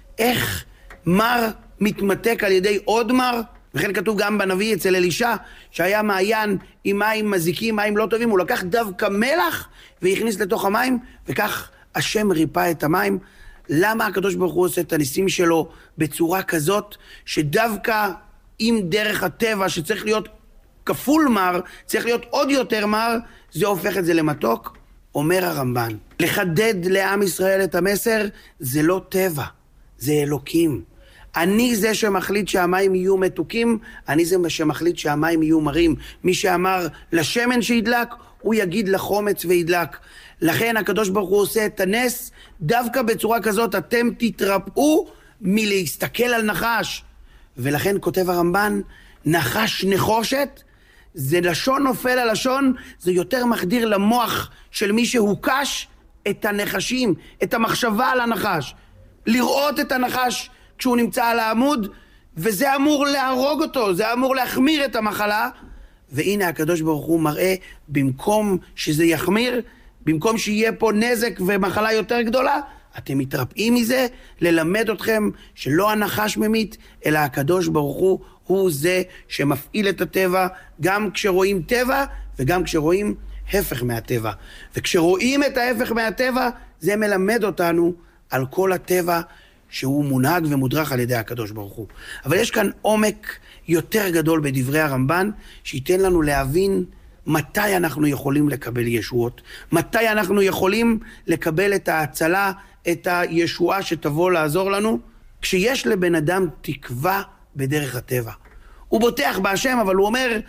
איך מר מתמתק על ידי עוד מר? וכן כתוב גם בנביא אצל אלישע, שהיה מעיין עם מים מזיקים, מים לא טובים, הוא לקח דווקא מלח והכניס לתוך המים, וכך השם ריפא את המים. למה הקדוש ברוך הוא עושה את הניסים שלו בצורה כזאת, שדווקא עם דרך הטבע שצריך להיות כפול מר, צריך להיות עוד יותר מר, זה הופך את זה למתוק? אומר הרמב"ן, לחדד לעם ישראל את המסר, זה לא טבע, זה אלוקים. אני זה שמחליט שהמים יהיו מתוקים, אני זה שמחליט שהמים יהיו מרים. מי שאמר לשמן שידלק, הוא יגיד לחומץ וידלק. לכן הקדוש ברוך הוא עושה את הנס, דווקא בצורה כזאת אתם תתרפאו מלהסתכל על נחש. ולכן כותב הרמב"ן, נחש נחושת, זה לשון נופל על לשון, זה יותר מחדיר למוח של מי שהוקש את הנחשים, את המחשבה על הנחש. לראות את הנחש כשהוא נמצא על העמוד, וזה אמור להרוג אותו, זה אמור להחמיר את המחלה. והנה הקדוש ברוך הוא מראה, במקום שזה יחמיר, במקום שיהיה פה נזק ומחלה יותר גדולה, אתם מתרפאים מזה, ללמד אתכם שלא הנחש ממית, אלא הקדוש ברוך הוא, הוא זה שמפעיל את הטבע, גם כשרואים טבע וגם כשרואים הפך מהטבע. וכשרואים את ההפך מהטבע, זה מלמד אותנו על כל הטבע שהוא מונהג ומודרך על ידי הקדוש ברוך הוא. אבל יש כאן עומק יותר גדול בדברי הרמב"ן, שייתן לנו להבין מתי אנחנו יכולים לקבל ישועות, מתי אנחנו יכולים לקבל את ההצלה, את הישועה שתבוא לעזור לנו, כשיש לבן אדם תקווה בדרך הטבע. הוא בוטח בהשם, אבל הוא אומר,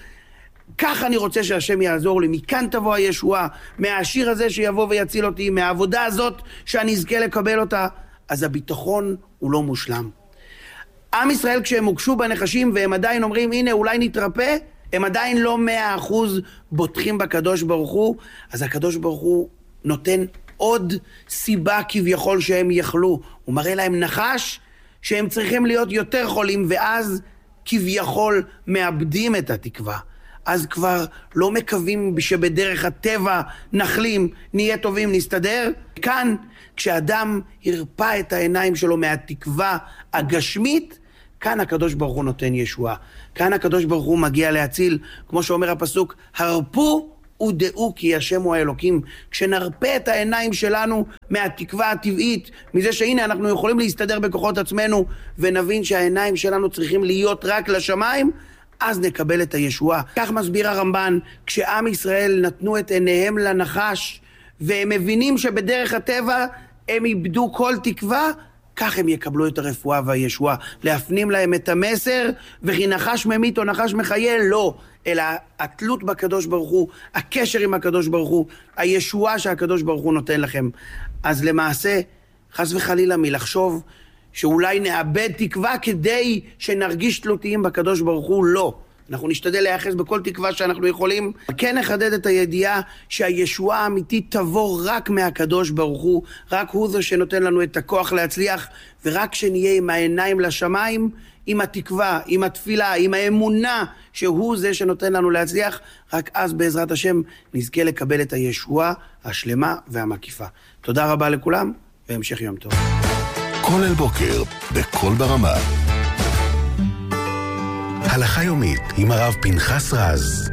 כך אני רוצה שהשם יעזור לי, מכאן תבוא הישועה, מהעשיר הזה שיבוא ויציל אותי, מהעבודה הזאת שאני אזכה לקבל אותה, אז הביטחון הוא לא מושלם. עם ישראל כשהם הוקשו בנחשים והם עדיין אומרים הנה אולי נתרפא, הם עדיין לא מאה אחוז בוטחים בקדוש ברוך הוא, אז הקדוש ברוך הוא נותן עוד סיבה כביכול שהם יכלו. הוא מראה להם נחש שהם צריכים להיות יותר חולים, ואז כביכול מאבדים את התקווה. אז כבר לא מקווים שבדרך הטבע נחלים, נהיה טובים, נסתדר. כאן, כשאדם הרפא את העיניים שלו מהתקווה הגשמית, כאן הקדוש ברוך הוא נותן ישועה. כאן הקדוש ברוך הוא מגיע להציל, כמו שאומר הפסוק, הרפו ודעו כי השם הוא האלוקים. כשנרפא את העיניים שלנו מהתקווה הטבעית, מזה שהנה אנחנו יכולים להסתדר בכוחות עצמנו, ונבין שהעיניים שלנו צריכים להיות רק לשמיים, אז נקבל את הישועה. כך מסביר הרמב"ן, כשעם ישראל נתנו את עיניהם לנחש, והם מבינים שבדרך הטבע הם איבדו כל תקווה, כך הם יקבלו את הרפואה והישועה. להפנים להם את המסר, וכי נחש ממית או נחש מחיה, לא. אלא התלות בקדוש ברוך הוא, הקשר עם הקדוש ברוך הוא, הישועה שהקדוש ברוך הוא נותן לכם. אז למעשה, חס וחלילה מלחשוב שאולי נאבד תקווה כדי שנרגיש תלותיים בקדוש ברוך הוא, לא. אנחנו נשתדל להיחס בכל תקווה שאנחנו יכולים. כן נחדד את הידיעה שהישועה האמיתית תבוא רק מהקדוש ברוך הוא, רק הוא זה שנותן לנו את הכוח להצליח, ורק שנהיה עם העיניים לשמיים, עם התקווה, עם התפילה, עם האמונה שהוא זה שנותן לנו להצליח, רק אז בעזרת השם נזכה לקבל את הישועה השלמה והמקיפה. תודה רבה לכולם, והמשך יום טוב. כל אל בוקר, בכל ברמה. הלכה יומית עם הרב פנחס רז.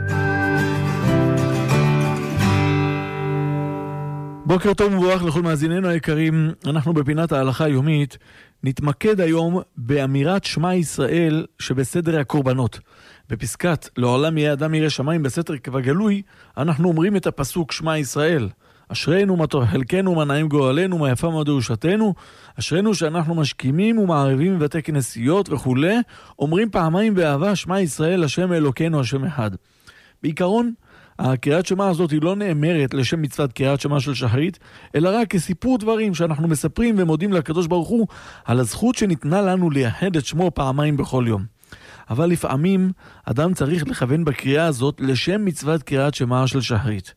בוקר טוב ומבורך לכל מאזיננו היקרים. אנחנו בפינת ההלכה היומית נתמקד היום באמירת שמע ישראל שבסדר הקורבנות. בפסקת לעולם יהיה אדם ירא שמיים בסתר כבגלוי, אנחנו אומרים את הפסוק שמע ישראל. אשרנו מה טוב חלקנו, מה נעים גורלנו, מה יפה מה דרושתנו. אשרנו שאנחנו משכימים ומערבים בבתי כנסיות וכו'. אומרים פעמיים באהבה שמע ישראל השם אלוקינו השם אחד. בעיקרון הקריאת שמע הזאת היא לא נאמרת לשם מצוות קריאת שמע של שחרית, אלא רק כסיפור דברים שאנחנו מספרים ומודים לקדוש ברוך הוא על הזכות שניתנה לנו לייחד את שמו פעמיים בכל יום. אבל לפעמים אדם צריך לכוון בקריאה הזאת לשם מצוות קריאת שמע של שחרית.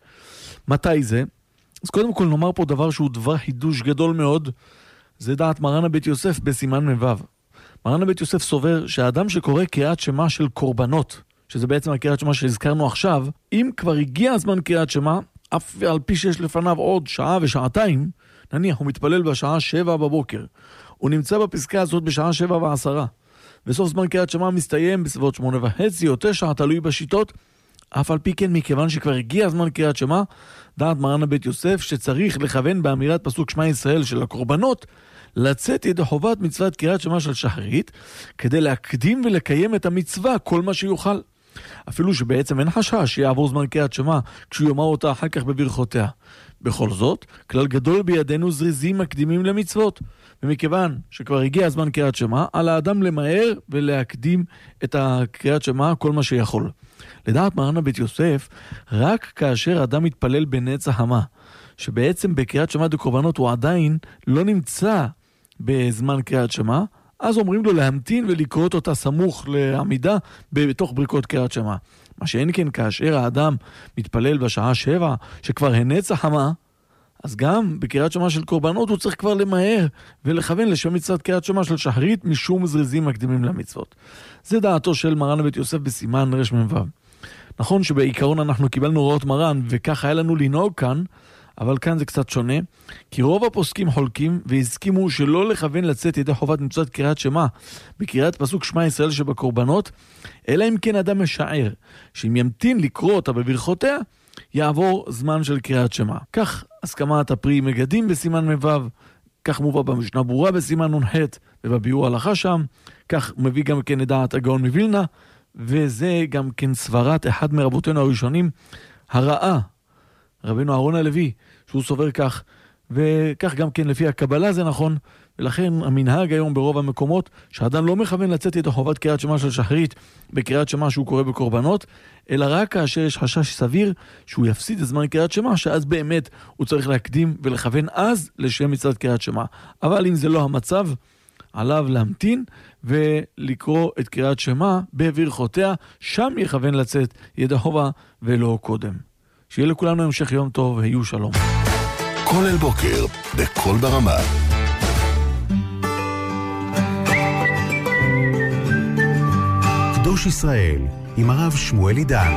מתי זה? אז קודם כל נאמר פה דבר שהוא דבר חידוש גדול מאוד, זה דעת מרן הבית יוסף בסימן מבב. מרן הבית יוסף סובר שהאדם שקורא קריאת שמע של קורבנות, שזה בעצם הקריאת שמע שהזכרנו עכשיו, אם כבר הגיע הזמן קריאת שמע, אף על פי שיש לפניו עוד שעה ושעתיים, נניח הוא מתפלל בשעה שבע בבוקר, הוא נמצא בפסקה הזאת בשעה שבע ועשרה, בסוף זמן קריאת שמע מסתיים בסביבות שמונה וחצי או תשע, תלוי בשיטות, אף על פי כן מכיוון שכבר הגיע הזמן קריאת שמע, דעת מרן הבית יוסף שצריך לכוון באמירת פסוק שמע ישראל של הקורבנות, לצאת ידי חובת מצוות קריאת שמע של שחרית, כדי להקדים ולקיים את המצווה כל מה שיוכל. אפילו שבעצם אין חשש שיעבור זמן קריאת שמע כשהוא יאמר אותה אחר כך בברכותיה. בכל זאת, כלל גדול בידינו זריזים מקדימים למצוות, ומכיוון שכבר הגיע הזמן קריאת שמע, על האדם למהר ולהקדים את הקריאת שמע כל מה שיכול. לדעת מרן הבית יוסף, רק כאשר אדם מתפלל בנצח המה, שבעצם בקריאת שמע דקורבנות הוא עדיין לא נמצא בזמן קריאת שמע, אז אומרים לו להמתין ולקרוא אותה סמוך לעמידה בתוך ברכות קריאת שמע. מה שאין כן כאשר האדם מתפלל בשעה שבע, שכבר הנצח המה, אז גם בקריאת שמע של קורבנות הוא צריך כבר למהר ולכוון לשם מצוות קריאת שמע של שחרית משום זריזים מקדימים למצוות. זה דעתו של מרן הבית יוסף בסימן רש ממבב. נכון שבעיקרון אנחנו קיבלנו הוראות מרן וכך היה לנו לנהוג כאן, אבל כאן זה קצת שונה, כי רוב הפוסקים חולקים והסכימו שלא לכוון לצאת ידי חובת מצוות קריאת שמע בקריאת פסוק שמע ישראל שבקורבנות, אלא אם כן אדם משער שאם ימתין לקרוא אותה בברכותיה, יעבור זמן של קריאת שמע. כך הסכמת הפרי מגדים בסימן מבב, כך מובא במשנה ברורה בסימן נ"ח ובביאור הלכה שם, כך מביא גם כן את דעת הגאון מווילנה, וזה גם כן סברת אחד מרבותינו הראשונים, הרעה, רבנו אהרון הלוי, שהוא סובר כך, וכך גם כן לפי הקבלה זה נכון, ולכן המנהג היום ברוב המקומות, שאדם לא מכוון לצאת ידי חובת קריאת שמע של שחרית בקריאת שמע שהוא קורא בקורבנות, אלא רק כאשר יש חשש סביר שהוא יפסיד את זמן קריאת שמע, שאז באמת הוא צריך להקדים ולכוון אז לשם מצוות קריאת שמע. אבל אם זה לא המצב, עליו להמתין ולקרוא את קריאת שמע בברכותיה, שם יכוון לצאת ידהובה ולא קודם. שיהיה לכולנו המשך יום טוב, היו שלום. כל אל בוקר, בכל ברמה. קדוש ישראל, עם הרב שמואל עידן.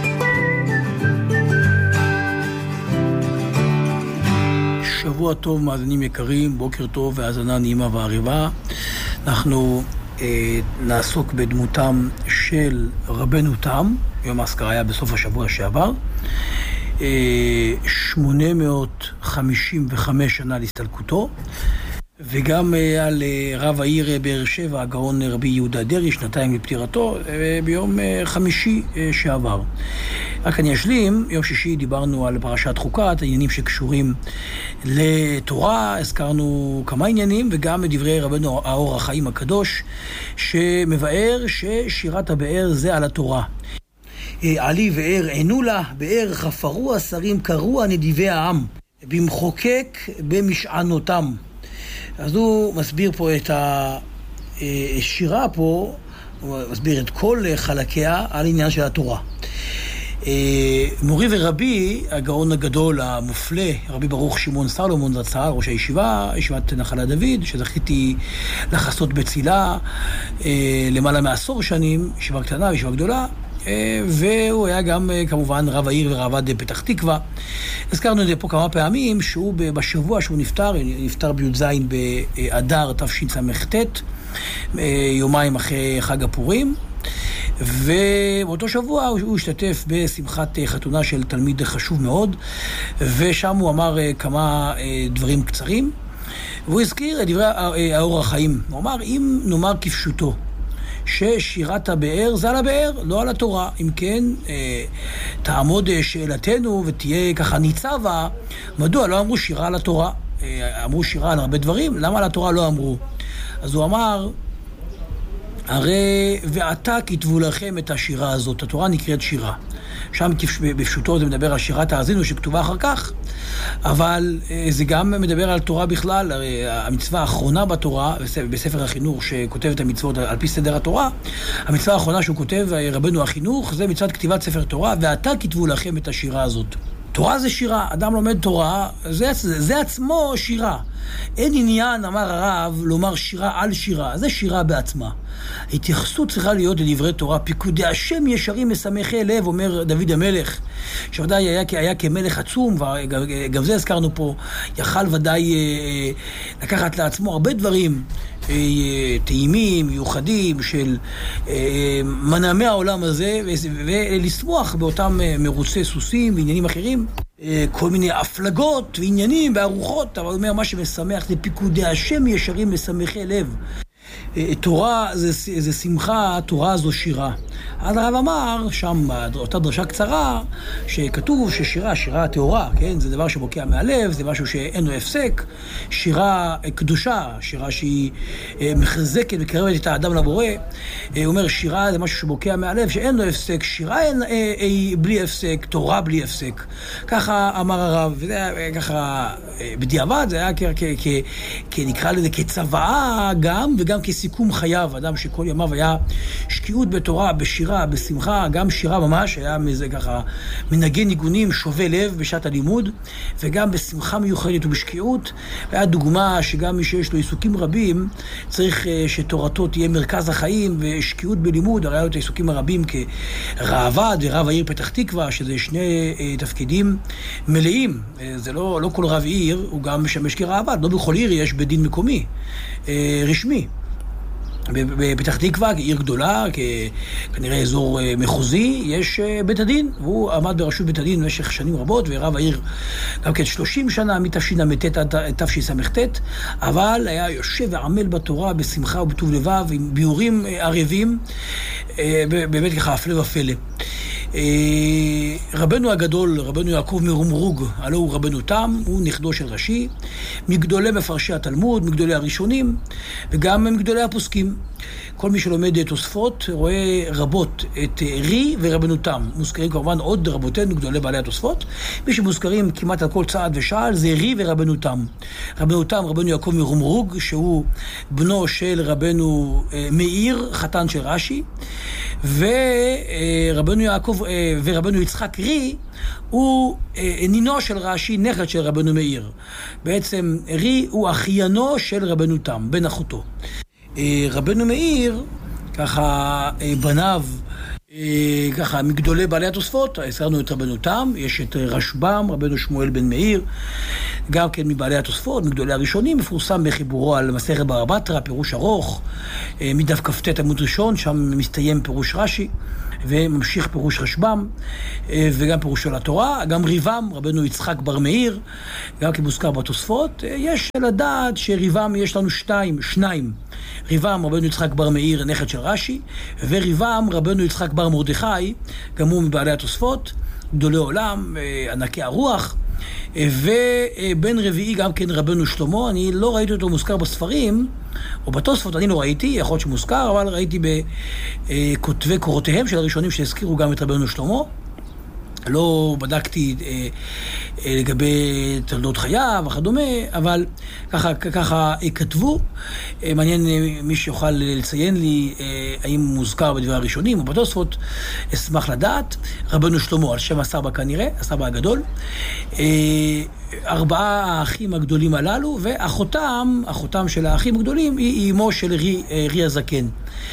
שבוע טוב, מאזינים יקרים, בוקר טוב והאזנה נעימה ועריבה. אנחנו אה, נעסוק בדמותם של רבנו תם, יום האזכרה היה בסוף השבוע שעבר. אה, שמונה מאות חמישים וחמש שנה להסתלקותו, וגם אה, על אה, רב העיר באר שבע, הגאון רבי יהודה דרעי, שנתיים לפטירתו, אה, ביום אה, חמישי אה, שעבר. רק אני אשלים, יום שישי דיברנו על פרשת חוקת, העניינים שקשורים לתורה, הזכרנו כמה עניינים, וגם דברי רבנו האור החיים הקדוש, שמבאר ששירת הבאר זה על התורה. עלי ואר ענו לה, באר חפרו השרים, קראו הנדיבי העם, במחוקק במשענותם. אז הוא מסביר פה את השירה פה, הוא מסביר את כל חלקיה על עניין של התורה. מורי ורבי, הגאון הגדול המופלא, רבי ברוך שמעון סלומון זצ"ל, ראש הישיבה, ישיבת נחלת דוד, שזכיתי לחסות בצילה למעלה מעשור שנים, ישיבה קטנה וישיבה גדולה, והוא היה גם כמובן רב העיר ורבד פתח תקווה. הזכרנו את זה פה כמה פעמים, שהוא בשבוע שהוא נפטר, נפטר בי"ז באדר תשס"ט, יומיים אחרי חג הפורים, ובאותו שבוע הוא השתתף בשמחת חתונה של תלמיד חשוב מאוד, ושם הוא אמר כמה דברים קצרים, והוא הזכיר את דברי האור החיים. הוא אמר, אם נאמר כפשוטו ששירת הבאר זה על הבאר, לא על התורה, אם כן תעמוד שאלתנו ותהיה ככה ניצבה, מדוע לא אמרו שירה על התורה? אמרו שירה על הרבה דברים, למה על התורה לא אמרו? אז הוא אמר, הרי ועתה כתבו לכם את השירה הזאת, התורה נקראת שירה. שם בפשוטו זה מדבר על שירת האזינו שכתובה אחר כך, אבל זה גם מדבר על תורה בכלל. הרי המצווה האחרונה בתורה, בספר החינוך שכותב את המצוות על פי סדר התורה, המצווה האחרונה שהוא כותב, רבנו החינוך, זה מצוות כתיבת ספר תורה, ועתה כתבו לכם את השירה הזאת. תורה זה שירה, אדם לומד תורה, זה, זה, זה עצמו שירה. אין עניין, אמר הרב, לומר שירה על שירה, זה שירה בעצמה. ההתייחסות צריכה להיות לדברי תורה, פיקודי השם ישרים משמחי לב, אומר דוד המלך, שוודאי היה, היה כמלך עצום, וגם זה הזכרנו פה, יכל ודאי לקחת לעצמו הרבה דברים, טעימים, מיוחדים, של מנעמי העולם הזה, ולשמוח באותם מרוצי סוסים ועניינים אחרים, כל מיני הפלגות ועניינים וארוחות, אבל הוא אומר, מה שמשמח זה פיקודי השם ישרים משמחי לב. תורה זה, זה שמחה, תורה זו שירה. אז הרב אמר, שם אותה דרשה קצרה, שכתוב ששירה, שירה טהורה, כן? זה דבר שבוקע מהלב, זה משהו שאין לו הפסק. שירה קדושה, שירה שהיא מחזקת וקרבת את האדם לבורא. הוא אומר, שירה זה משהו שבוקע מהלב, שאין לו הפסק. שירה אין, היא בלי הפסק, תורה בלי הפסק. ככה אמר הרב, וזה היה ככה בדיעבד, זה היה כ, כ, כ, כ, נקרא לזה כצוואה גם, וגם כסיכום חייו, אדם שכל ימיו היה שקיעות בתורה, בשירה, בשמחה, גם שירה ממש, היה מזה ככה מנגן ניגונים, שובה לב בשעת הלימוד, וגם בשמחה מיוחדת ובשקיעות. והיה דוגמה שגם מי שיש לו עיסוקים רבים, צריך שתורתו תהיה מרכז החיים ושקיעות בלימוד. הרי היו את העיסוקים הרבים כרעבד ורב העיר פתח תקווה, שזה שני תפקידים מלאים. זה לא, לא כל רב עיר, הוא גם משמש כרעבד, לא בכל עיר יש בית דין מקומי, רשמי. בפתח תקווה, עיר גדולה, כנראה אזור מחוזי, יש בית הדין, והוא עמד בראשות בית הדין במשך שנים רבות, ורב העיר גם כן שלושים שנה, מתשס"ט עד תשס"ט, אבל היה יושב ועמל בתורה בשמחה ובטוב לבב, עם ביאורים ערבים, באמת ככה הפלא ופלא. רבנו הגדול, רבנו יעקב מרומרוג, הלא הוא רבנו תם, הוא נכדו של רש"י, מגדולי מפרשי התלמוד, מגדולי הראשונים, וגם מגדולי הפוסקים. כל מי שלומד תוספות רואה רבות את רי ורבנותם. מוזכרים כמובן עוד רבותינו גדולי בעלי התוספות. מי שמוזכרים כמעט על כל צעד ושעל זה רי ורבנותם. רבנותם, רבנו יעקב מרומרוג, שהוא בנו של רבנו מאיר, חתן של רש"י, ורבנו יעקב ורבנו יצחק רי הוא נינו של רש"י, נכד של רבנו מאיר. בעצם רי הוא אחיינו של רבנו תם, בן אחותו. רבנו מאיר, ככה בניו, ככה מגדולי בעלי התוספות, הזכרנו את רבנו תם, יש את רשב"ם, רבנו שמואל בן מאיר, גם כן מבעלי התוספות, מגדולי הראשונים, מפורסם בחיבורו על מסכת בבא בתרא, פירוש ארוך, מדף כ"ט עמוד ראשון, שם מסתיים פירוש רש"י, וממשיך פירוש רשב"ם, וגם פירושו לתורה, גם ריבם, רבנו יצחק בר מאיר, גם כמוזכר בתוספות. יש לדעת שריבם יש לנו שתיים, שניים. ריבם, רבנו יצחק בר מאיר, נכד של רש"י, וריבם, רבנו יצחק בר מרדכי, גם הוא מבעלי התוספות, גדולי עולם, ענקי הרוח, ובן רביעי גם כן רבנו שלמה. אני לא ראיתי אותו מוזכר בספרים, או בתוספות אני לא ראיתי, יכול להיות שמוזכר, אבל ראיתי בכותבי קורותיהם של הראשונים שהזכירו גם את רבנו שלמה. לא בדקתי אה, אה, לגבי תולדות חייו וכדומה, אבל ככה, ככה אה, כתבו. אה, מעניין אה, מי שיוכל לציין לי אה, האם מוזכר בדברי הראשונים או בתוספות, אשמח לדעת. רבנו שלמה, על שם הסבא כנראה, הסבא הגדול. אה, ארבעה האחים הגדולים הללו, ואחותם, אחותם של האחים הגדולים, היא אמו של רי, אה, רי הזקן.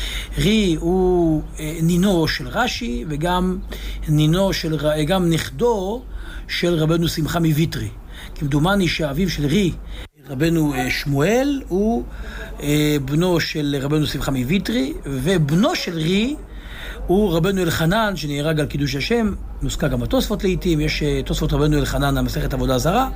רי הוא אה, נינו של רש"י, וגם נינו של, גם נכדו של רבנו שמחה מויטרי. כמדומני שאביו של רי, רבנו אה, שמואל, הוא אה, בנו של רבנו שמחה מויטרי, ובנו של רי הוא רבנו אלחנן, שנהרג על קידוש השם. מוזכר גם בתוספות לעתים, יש אה, תוספות רבנו אלחנן על מסכת עבודה זרה.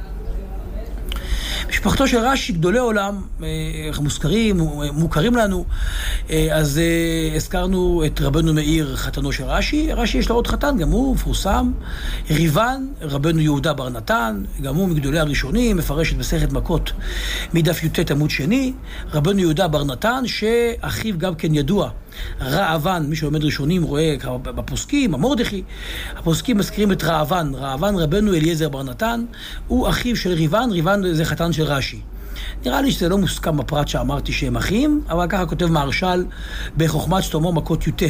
משפחתו של רש"י, גדולי עולם, מוזכרים, מוכרים לנו. אז הזכרנו את רבנו מאיר, חתנו של רש"י. רש"י יש לו עוד חתן, גם הוא מפורסם. ריבן, רבנו יהודה בר נתן, גם הוא מגדולי הראשונים, מפרש את מסכת מכות מדף י"ט עמוד שני. רבנו יהודה בר נתן, שאחיו גם כן ידוע, רעבן, מי שלומד ראשונים רואה בפוסקים, המורדכי, הפוסקים מזכירים את רעבן. רעבן, רבנו אליעזר בר נתן, הוא אחיו של ריבן. ריבן זה חתן של רש"י. נראה לי שזה לא מוסכם בפרט שאמרתי שהם אחים, אבל ככה כותב מהרש"ל בחוכמת שלמה מכות י"ט,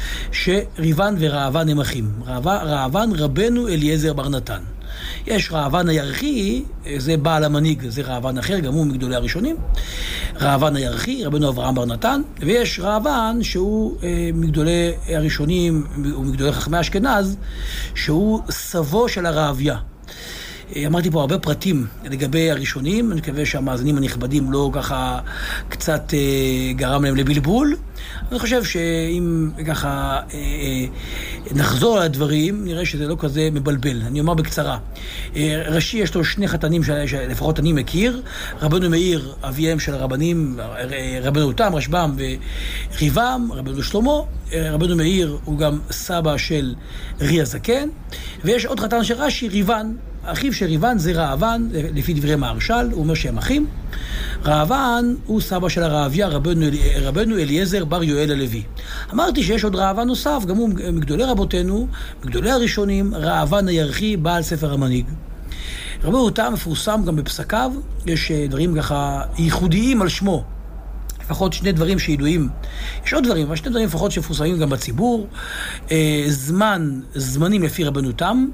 שריבן ורעבן הם אחים. רעבן רבנו אליעזר בר נתן. יש רעבן הירחי, זה בעל המנהיג, זה רעבן אחר, גם הוא מגדולי הראשונים. רעבן הירחי, רבנו אברהם בר נתן, ויש רעבן שהוא אה, מגדולי הראשונים, הוא מגדולי חכמי אשכנז, שהוא סבו של הרעביה. אמרתי פה הרבה פרטים לגבי הראשונים, אני מקווה שהמאזינים הנכבדים לא ככה קצת אה, גרם להם לבלבול. אני חושב שאם ככה אה, אה, נחזור על הדברים, נראה שזה לא כזה מבלבל. אני אומר בקצרה. אה, רש"י יש לו שני חתנים שלפחות אני מכיר, רבנו מאיר, אביהם של הרבנים, רבנו תם, רשב"ם וריבם, רבנו שלמה. רבנו מאיר הוא גם סבא של רי הזקן, ויש עוד חתן של רש"י, ריבן. אחיו של ריבן זה רעבן, לפי דברי מהרש"ל, הוא אומר שהם אחים. רעבן הוא סבא של הרעביה, רבנו, רבנו אליעזר בר יואל הלוי. אמרתי שיש עוד רעבן נוסף, גם הוא מגדולי רבותינו, מגדולי הראשונים, רעבן הירחי, בעל ספר המנהיג. רבנו תם מפורסם גם בפסקיו, יש דברים ככה ייחודיים על שמו. לפחות שני דברים שידועים. יש עוד דברים, אבל שני דברים לפחות שמפורסמים גם בציבור. זמן, זמנים לפי רבנו תם,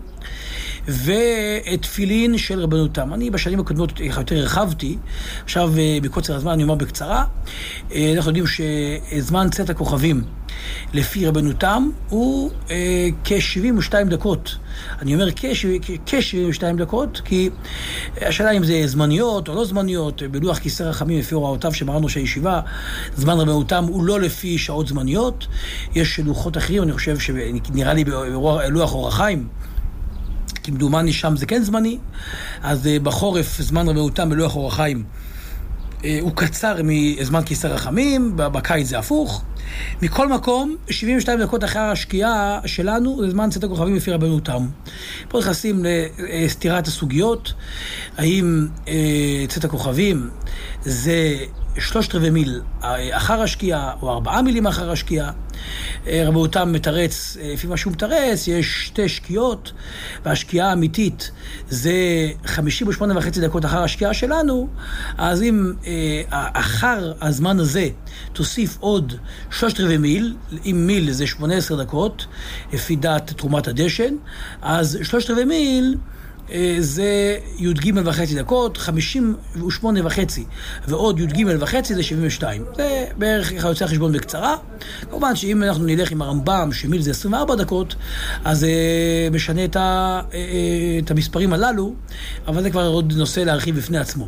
ותפילין של רבנו תם. אני בשנים הקודמות יותר הרחבתי, עכשיו בקוצר הזמן אני אומר בקצרה. אנחנו יודעים שזמן צאת הכוכבים לפי רבנו תם הוא כ-שבעים ושתיים דקות. אני אומר כ-שבעים ושתיים דקות, כי השאלה אם זה זמניות או לא זמניות, בלוח כיסא רחמים לפי הוראותיו שמרנו שהישיבה, זמן רבנו תם הוא לא לפי שעות זמניות. יש לוחות אחרים, אני חושב שנראה לי בלוח אור החיים, כמדומני שם זה כן זמני. אז בחורף זמן רבנו תם בלוח אור החיים הוא קצר מזמן כיסא רחמים, בקיץ זה הפוך. מכל מקום, שבעים ושתיים דקות אחרי השקיעה שלנו, זה זמן צאת הכוכבים לפי רבנו תם. פה נכנסים לסתירת הסוגיות, האם אה, צאת הכוכבים זה שלושת רבעי מיל אחר השקיעה, או ארבעה מילים אחר השקיעה. רבנו תם מתרץ, לפי מה שהוא מתרץ, יש שתי שקיעות, והשקיעה האמיתית זה חמישים ושמונה וחצי דקות אחר השקיעה שלנו, אז אם אה, אחר הזמן הזה תוסיף עוד שלושת רבעי מיל, אם מיל זה שמונה עשרה דקות, לפי דעת תרומת הדשן, אז שלושת רבעי מיל זה י"ג וחצי דקות, חמישים ושמונה וחצי, ועוד י"ג וחצי זה שבעים ושתיים. זה בערך ככה יוצא חשבון בקצרה. כמובן שאם אנחנו נלך עם הרמב"ם, שמיל זה עשרים וארבע דקות, אז זה משנה את, ה, את המספרים הללו, אבל זה כבר עוד נושא להרחיב בפני עצמו.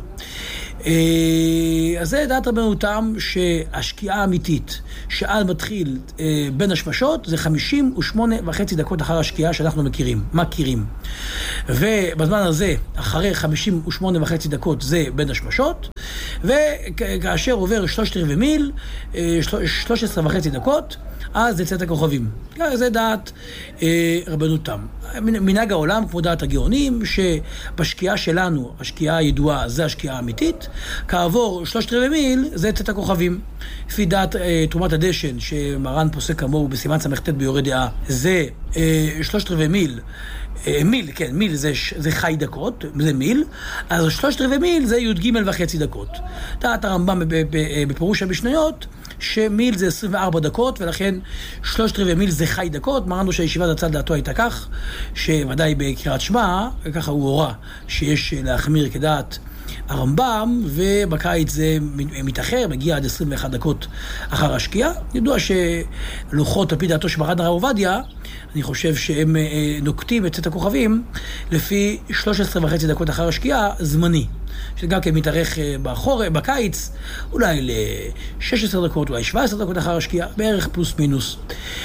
אז זה דעת רבנו תם שהשקיעה האמיתית שעל מתחיל בין השמשות זה חמישים ושמונה וחצי דקות אחר השקיעה שאנחנו מכירים, מכירים. ובזמן הזה, אחרי חמישים ושמונה וחצי דקות זה בין השמשות, וכאשר עובר שלושת רבעי מיל, שלוש עשרה וחצי דקות, אז זה צאת הכוכבים. זה דעת אה, רבנו תם. מנהג העולם, כמו דעת הגאונים, שבשקיעה שלנו, השקיעה הידועה, זה השקיעה האמיתית, כעבור שלושת רבעי מיל, זה צאת הכוכבים. לפי דעת אה, תרומת הדשן, שמרן פוסק כמוהו בסימן סמכת ביורה דעה, זה אה, שלושת רבעי מיל, מיל, כן, מיל זה, זה חי דקות, זה מיל, אז שלושת רבעי מיל זה י"ג וחצי דקות. דעת הרמב"ם בפירוש המשניות, שמיל זה עשרים וארבע דקות, ולכן שלושת רבעי מיל זה חי דקות. מרנו שהישיבה הצד דעתו הייתה כך, שוודאי בקריאת שמע, וככה הוא הורה, שיש להחמיר כדעת הרמב"ם, ובקיץ זה מתאחר, מגיע עד עשרים ואחת דקות אחר השקיעה. ידוע שלוחות על פי דעתו של מרן הרב עובדיה, אני חושב שהם נוקטים את צאת הכוכבים לפי שלוש עשרה וחצי דקות אחר השקיעה זמני, שגם כן מתארך בחורף, בקיץ, אולי ל-שש עשרה דקות, אולי שבע עשרה דקות אחר השקיעה, בערך פלוס מינוס.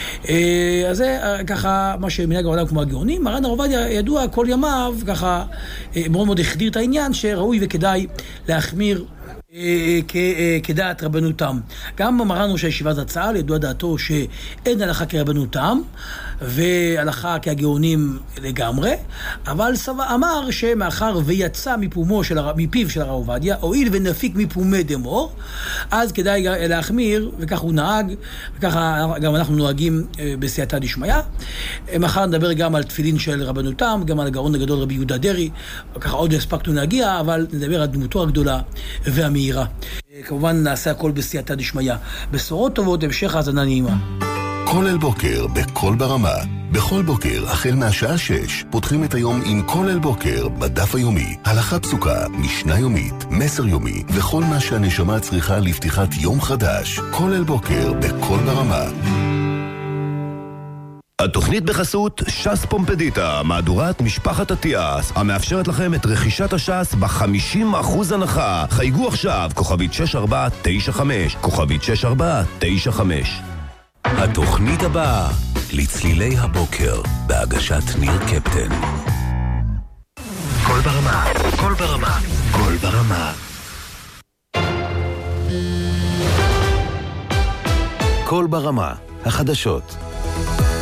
אז זה ככה מה שמנהג העולם כמו הגאונים. מרן הרב עובדיה ידוע כל ימיו, ככה מאוד מאוד החדיר את העניין שראוי וכדאי להחמיר כדעת רבנו תם. גם מרן ראש הישיבה זצ"ל ידוע דעתו שאין הלכה כרבנו תם והלכה כהגאונים לגמרי, אבל סבא אמר שמאחר ויצא מפומו של הר... מפיו של הרב עובדיה, הואיל ונפיק מפומי דמור, אז כדאי להחמיר, וכך הוא נהג, וככה גם אנחנו נוהגים בסייעתא דשמיא. מחר נדבר גם על תפילין של רבנו תם, גם על הגאון הגדול רבי יהודה דרעי, ככה עוד הספקנו להגיע, אבל נדבר על דמותו הגדולה והמהירה. כמובן נעשה הכל בסייעתא דשמיא. בשורות טובות, המשך האזנה נעימה. כל אל בוקר בכל ברמה. בכל בוקר, החל מהשעה שש, פותחים את היום עם כל אל בוקר בדף היומי. הלכה פסוקה, משנה יומית, מסר יומי, וכל מה שהנשמה צריכה לפתיחת יום חדש. כל אל בוקר בכל ברמה. התוכנית בחסות ש"ס פומפדיטה, מהדורת משפחת אטיאס, המאפשרת לכם את רכישת הש"ס ב-חמישים אחוז הנחה. חייגו עכשיו, כוכבית שש ארבע תשע חמש, כוכבית שש ארבע תשע חמש. התוכנית הבאה, לצלילי הבוקר, בהגשת ניר קפטן. כל ברמה, כל ברמה, כל ברמה. כל ברמה, החדשות.